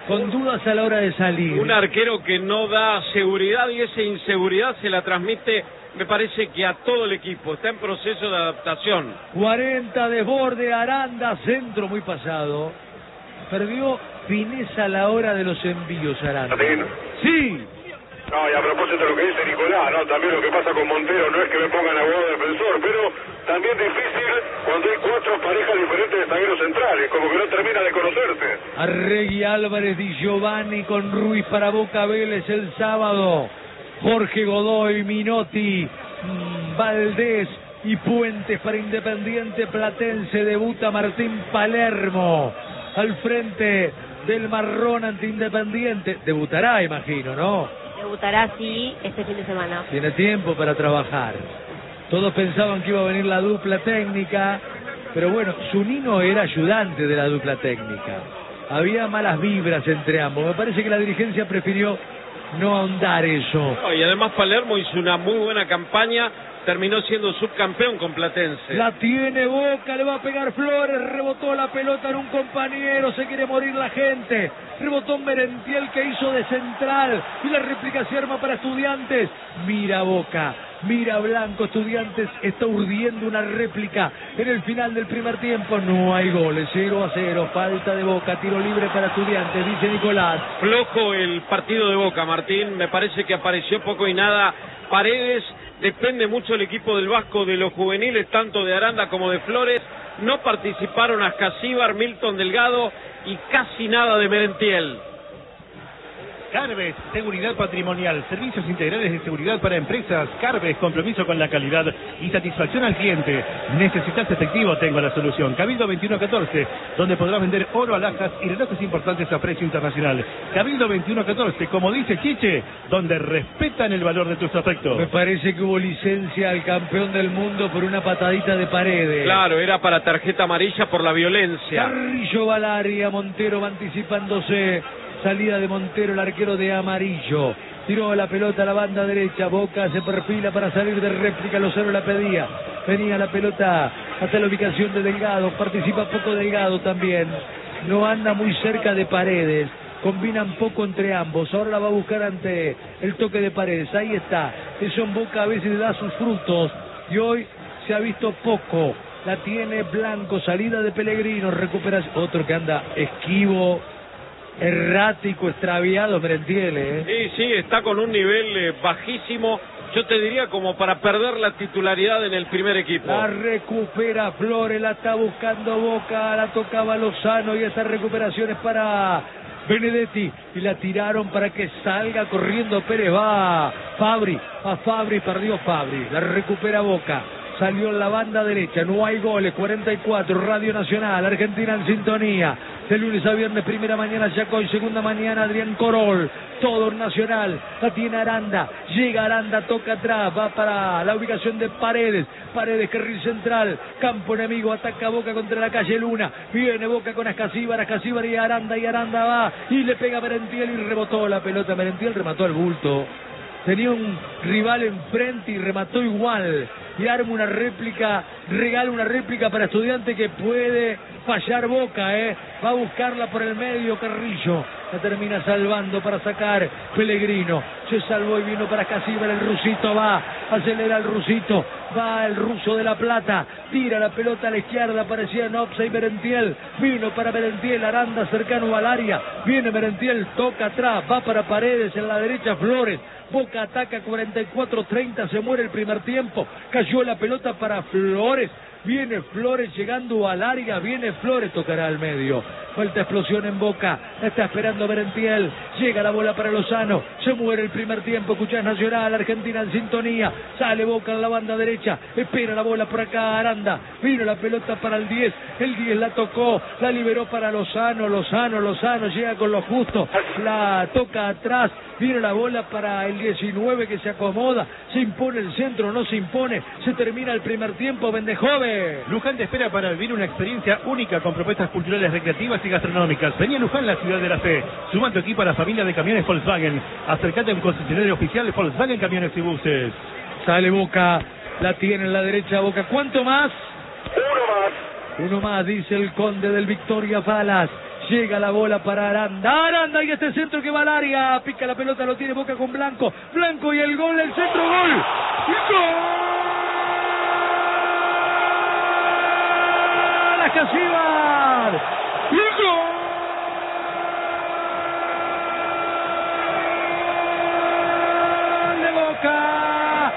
con dudas a la hora de salir. Un arquero que no da seguridad y esa inseguridad se la transmite, me parece que a todo el equipo. Está en proceso de adaptación. cuarenta desborde, Aranda, centro muy pasado. Perdió fineza a la hora de los envíos, Aranda. ¿Martín? Sí. No, y a propósito de lo que dice Nicolás, ¿no? También lo que pasa con Montero, no es que me pongan abogado defensor, pero también difícil cuando hay cuatro parejas diferentes de zagueros centrales, como que no termina de conocerse. Arregui, Álvarez, Di Giovanni con Ruiz para Boca Vélez el sábado. Jorge Godoy, Minotti, mmm, Valdés y Puentes para Independiente Platense. Debuta Martín Palermo al frente del marrón ante Independiente. Debutará, imagino, ¿no? Debutará, sí, este fin de semana. Tiene tiempo para trabajar. Todos pensaban que iba a venir la dupla técnica, pero bueno, Zunino era ayudante de la dupla técnica. Había malas vibras entre ambos. Me parece que la dirigencia prefirió no ahondar eso. No, y además Palermo hizo una muy buena campaña, terminó siendo subcampeón con Platense. La tiene Boca, le va a pegar Flores, rebotó la pelota en un compañero, se quiere morir la gente. Rebotó Merentiel que hizo de central y la réplica se arma para Estudiantes. Mira Boca, mira Blanco, Estudiantes está urdiendo una réplica en el final del primer tiempo. No hay goles, cero a cero, falta de Boca, tiro libre para Estudiantes, dice Nicolás. Flojo el partido de Boca, Martín, me parece que apareció poco y nada Paredes. Depende mucho el equipo del Vasco de los juveniles, tanto de Aranda como de Flores. No participaron Ascasíbar, Milton Delgado y casi nada de Merentiel. Carves, seguridad patrimonial, servicios integrales de seguridad para empresas. Carves, compromiso con la calidad y satisfacción al cliente. ¿Necesitas efectivo? Tengo la solución. Cabildo veintiuno catorce, donde podrás vender oro, alhajas y relojes importantes a precio internacional. Cabildo veintiuno catorce, como dice Chiche, donde respetan el valor de tus afectos. Me parece que hubo licencia al campeón del mundo por una patadita de Paredes. Claro, era para tarjeta amarilla por la violencia. Carrillo Valaria, Montero va anticipándose. Salida de Montero, el arquero de Amarillo. Tiró la pelota a la banda derecha. Boca se perfila para salir de réplica. Lozano la pedía. Venía la pelota hasta la ubicación de Delgado. Participa poco Delgado también. No anda muy cerca de Paredes. Combinan poco entre ambos. Ahora la va a buscar ante el toque de Paredes. Ahí está. Eso en Boca a veces da sus frutos. Y hoy se ha visto poco. La tiene Blanco. Salida de Pellegrino. Recupera otro que anda esquivo, errático, extraviado, Merentiel, ¿eh? Sí, sí, está con un nivel eh, bajísimo, yo te diría como para perder la titularidad en el primer equipo. La recupera Flores, la está buscando Boca, la tocaba Lozano y esa recuperación es para Benedetti y la tiraron para que salga corriendo Pérez. Va Fabri, a Fabri, perdió Fabri, la recupera Boca. Salió en la banda derecha, no hay goles, cuarenta y cuatro, Radio Nacional, Argentina en sintonía. De lunes a viernes, primera mañana Yacoy, segunda mañana Adrián Corol. Todo Nacional, la tiene Aranda, llega Aranda, toca atrás, va para la ubicación de Paredes. Paredes, carril central, campo enemigo, ataca Boca contra la calle Luna. Viene Boca con Ascasíbar, Ascasíbar y Aranda, y Aranda va, y le pega a Merentiel y rebotó la pelota. Merentiel remató al bulto. Tenía un rival enfrente y remató igual. Y arma una réplica, regala una réplica para Estudiante que puede fallar Boca, ¿eh? Va a buscarla por el medio Carrillo. La termina salvando para sacar Pellegrino. Se salvó y vino para Ascasíbar, el rusito va, acelera el rusito, va el ruso de La Plata, tira la pelota a la izquierda, parecía en offside Merentiel, vino para Merentiel, Aranda cercano al área, viene Merentiel, toca atrás, va para Paredes, en la derecha Flores. Boca ataca cuarenta y cuatro treinta, se muere el primer tiempo, cayó la pelota para Flores, viene Flores llegando al área, viene Flores, tocará al medio, falta explosión en Boca, está esperando Merentiel, llega la bola para Lozano, se muere el primer tiempo, escuchás Nacional, Argentina en sintonía, sale Boca en la banda derecha, espera la bola por acá Aranda, vino la pelota para el diez, el diez la tocó, la liberó para Lozano, Lozano, Lozano, llega con lo justo, la toca atrás, viene la bola para el diecinueve que se acomoda, se impone el centro, no se impone, se termina el primer tiempo, Vendejove. Luján te espera para vivir una experiencia única con propuestas culturales, recreativas y gastronómicas. Vení a Luján, la ciudad de la fe. Suma tu equipo a la familia de camiones Volkswagen. Acércate a un concesionario oficial de Volkswagen Camiones y Buses. Sale Boca, la tiene en la derecha Boca. ¿Cuánto más? Uno más. Uno más, dice el conde del Victoria Palas. Llega la bola para Aranda. Aranda y este centro que va al área. Pica la pelota, lo tiene Boca con Blanco. Blanco y el gol, el centro, gol. ¡Gol! Ascasíbar. ¡Gol! De Boca.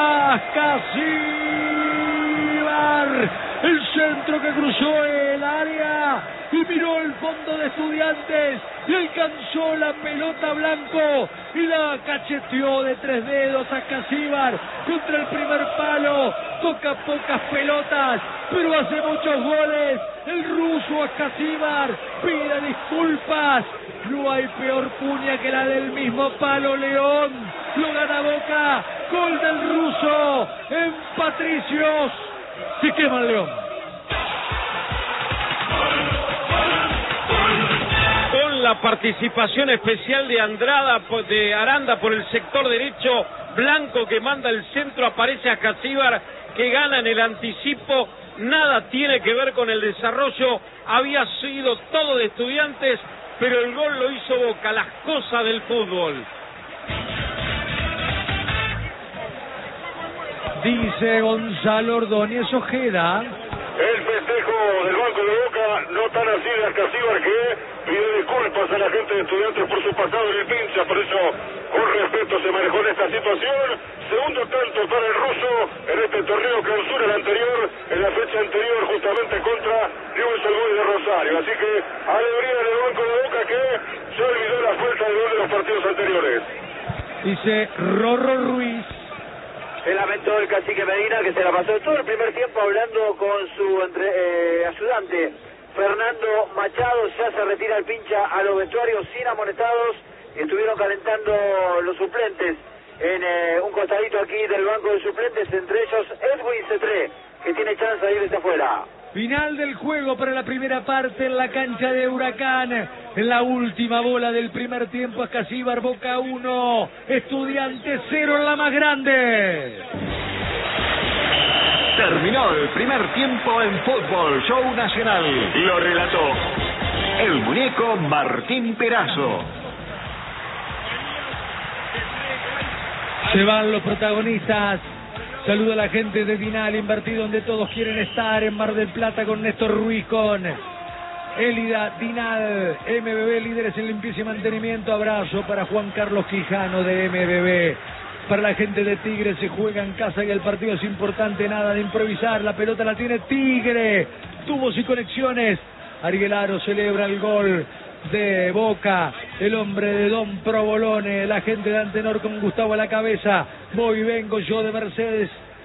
Ascasíbar. El centro que cruzó el área y miró el fondo de Estudiantes y alcanzó la pelota Blanco y la cacheteó de tres dedos a Ascasíbar contra el primer palo. Toca pocas pelotas, pero hace muchos goles. El ruso Ascasíbar pide disculpas. No hay peor puña que la del mismo palo León. Lo gana Boca. Gol del ruso en Patricios. Se quema el León. Con la participación especial de Andrada, de Aranda por el sector derecho, Blanco que manda el centro, aparece Ascasíbar que gana en el anticipo. Nada tiene que ver con el desarrollo, había sido todo de Estudiantes, pero el gol lo hizo Boca, las cosas del fútbol. Dice Gonzalo Ordóñez Ojeda. El festejo del banco de Boca, no tan así de Ascasíbar, que pide disculpas a la gente de Estudiantes por su pasado en el pincha, por eso con respeto se manejó en esta situación. Segundo tanto para el ruso en este torneo clausura, el anterior, en la fecha anterior justamente contra Newell's Old Boys de Rosario. Así que alegría del banco de Boca que se olvidó la falta de gol de los partidos anteriores. Dice Rorro Ruiz. Se lamentó el cacique Medina, que se la pasó todo el primer tiempo hablando con su entre, eh, ayudante Fernando Machado. Ya se retira el pincha a los vestuarios sin amonestados. Estuvieron calentando los suplentes en eh, un costadito aquí del banco de suplentes, entre ellos Edwin Cetré, que tiene chance de irse afuera. Final del juego para la primera parte en la cancha de Huracán. En la última bola del primer tiempo, Ascasíbar, Boca uno, Estudiantes cero en la más grande. Terminó el primer tiempo en Fútbol Show Nacional. Lo relató el muñeco Martín Perazo. Se van los protagonistas. Saludo a la gente de Dinal, invertido donde todos quieren estar, en Mar del Plata con Néstor Ruiz, con Élida Dinal, M B B, líderes en limpieza y mantenimiento. Abrazo para Juan Carlos Quijano de M B B. Para la gente de Tigre, se juega en casa y el partido es importante, nada de improvisar. La pelota la tiene Tigre, tubos y conexiones. Arguelaro celebra el gol de Boca, el hombre de Don Provolone, la gente de Antenor con Gustavo a la cabeza. Voy y vengo yo de Mercedes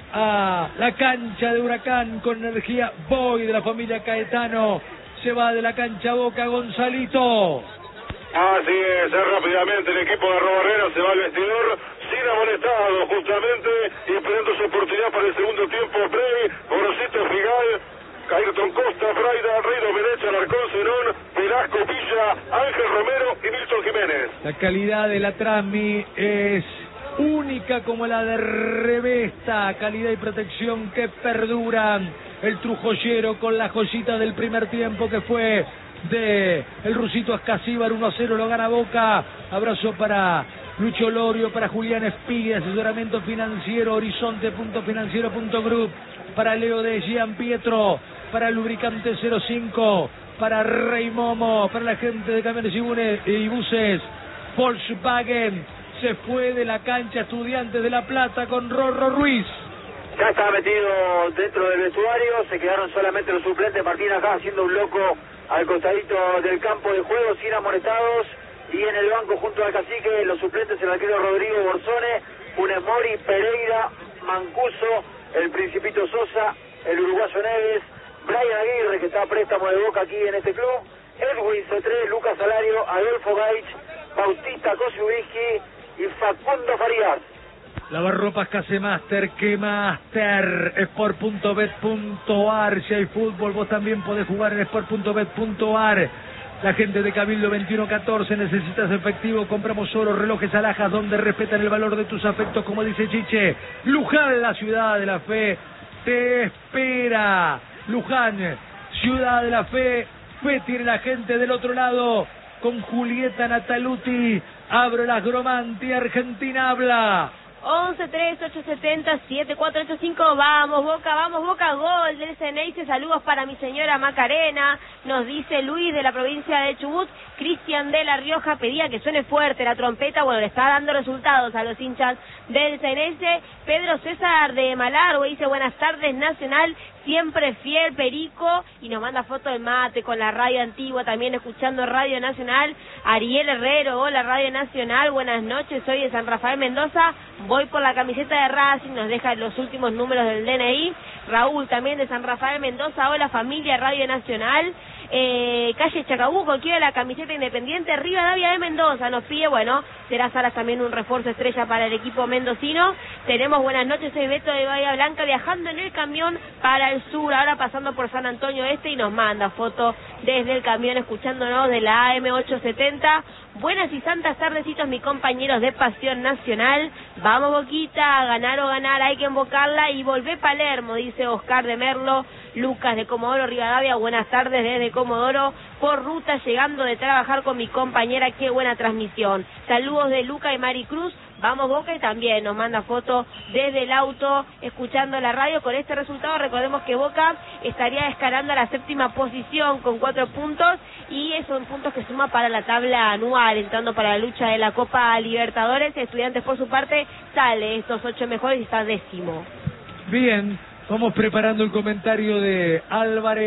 a la cancha de Huracán con energía. Voy de la familia Caetano, se va de la cancha Boca, Gonzalito. Así es, rápidamente el equipo de Arrobarrera se va al vestidor sin amonestado justamente y esperando su oportunidad para el segundo tiempo. Brey, Gorosito, Figal, Ayrton Costa, Braida, Rey Domenech, Alarcón, Zenón, Velasco, Villa, Ángel Romero y Milton Jiménez. La calidad de la Transmi es única como la de Revesta, calidad y protección que perduran. El Trujoyero con la joyita del primer tiempo que fue de el rusito Ascasíbar, uno a cero lo gana Boca. Abrazo para Lucho Lorio, para Julián Espigui, asesoramiento financiero, horizonte punto financiero punto group, para Leo de Gian Pietro, para Lubricante cero cinco, para Rey Momo, para la gente de camiones y buses, Volkswagen. Se fue de la cancha Estudiantes de La Plata con Rorro Ruiz. Ya estaba metido dentro del vestuario, se quedaron solamente los suplentes. Martín acá haciendo un loco al costadito del campo de juego sin amonestados, y en el banco junto al cacique los suplentes, el arquero Rodrigo Borzone, Funes Mori, Pereira, Mancuso, el Principito Sosa, el uruguayo Neves, Brian Aguirre, que está a préstamo de Boca aquí en este club, Edwin Cetré, Lucas Salario, Adolfo Gaich, Bautista Kosiubiski y Facundo Farías. Lavarropas Casemaster, que Master, sport punto bet punto ar. Si hay fútbol, vos también podés jugar en sport punto bet punto ar. La gente de Cabildo veintiuno catorce, necesitas efectivo, compramos oro, relojes alhajas donde respetan el valor de tus afectos, como dice Chiche. Luján, la ciudad de la fe, te espera. Luján, ciudad de la fe, Fe tiene la gente del otro lado con Julieta Nataluti. Abro las Gromanti, Argentina habla. once tres ocho siete cero siete cuatro ocho cinco, vamos Boca, vamos Boca, gol del Ceneice, saludos para mi señora Macarena, nos dice Luis de la provincia de Chubut. Cristian de La Rioja pedía que suene fuerte la trompeta, bueno, le está dando resultados a los hinchas del Ceneice. Pedro César de Malargüe dice buenas tardes Nacional, siempre fiel Perico, y nos manda foto del mate con la radio antigua, también escuchando Radio Nacional. Ariel Herrero, hola Radio Nacional, buenas noches, soy de San Rafael Mendoza, voy por la camiseta de Racing, nos deja los últimos números del D N I. Raúl también de San Rafael Mendoza, hola familia Radio Nacional. Eh, calle Chacabuco, quiere la camiseta Independiente, Rivadavia de Mendoza, nos pide, bueno, será Salas también un refuerzo estrella para el equipo mendocino. Tenemos buenas noches, soy Beto de Bahía Blanca, viajando en el camión para el sur, ahora pasando por San Antonio Este, y nos manda foto desde el camión escuchándonos de la A M ochocientos setenta. Buenas y santas tardecitos, mis compañeros de Pasión Nacional. Vamos Boquita, a ganar o ganar, hay que invocarla y volver Palermo, dice Oscar de Merlo. Lucas de Comodoro Rivadavia, buenas tardes desde Comodoro, por ruta llegando de trabajar con mi compañera, qué buena transmisión. Saludos de Luca y Mari Cruz, vamos Boca, y también nos manda foto desde el auto, escuchando la radio. Con este resultado recordemos que Boca estaría escalando a la séptima posición con cuatro puntos, y son puntos que suma para la tabla anual, entrando para la lucha de la Copa Libertadores. Estudiantes por su parte sale estos ocho mejores y está décimo. Bien, vamos preparando el comentario de Álvarez.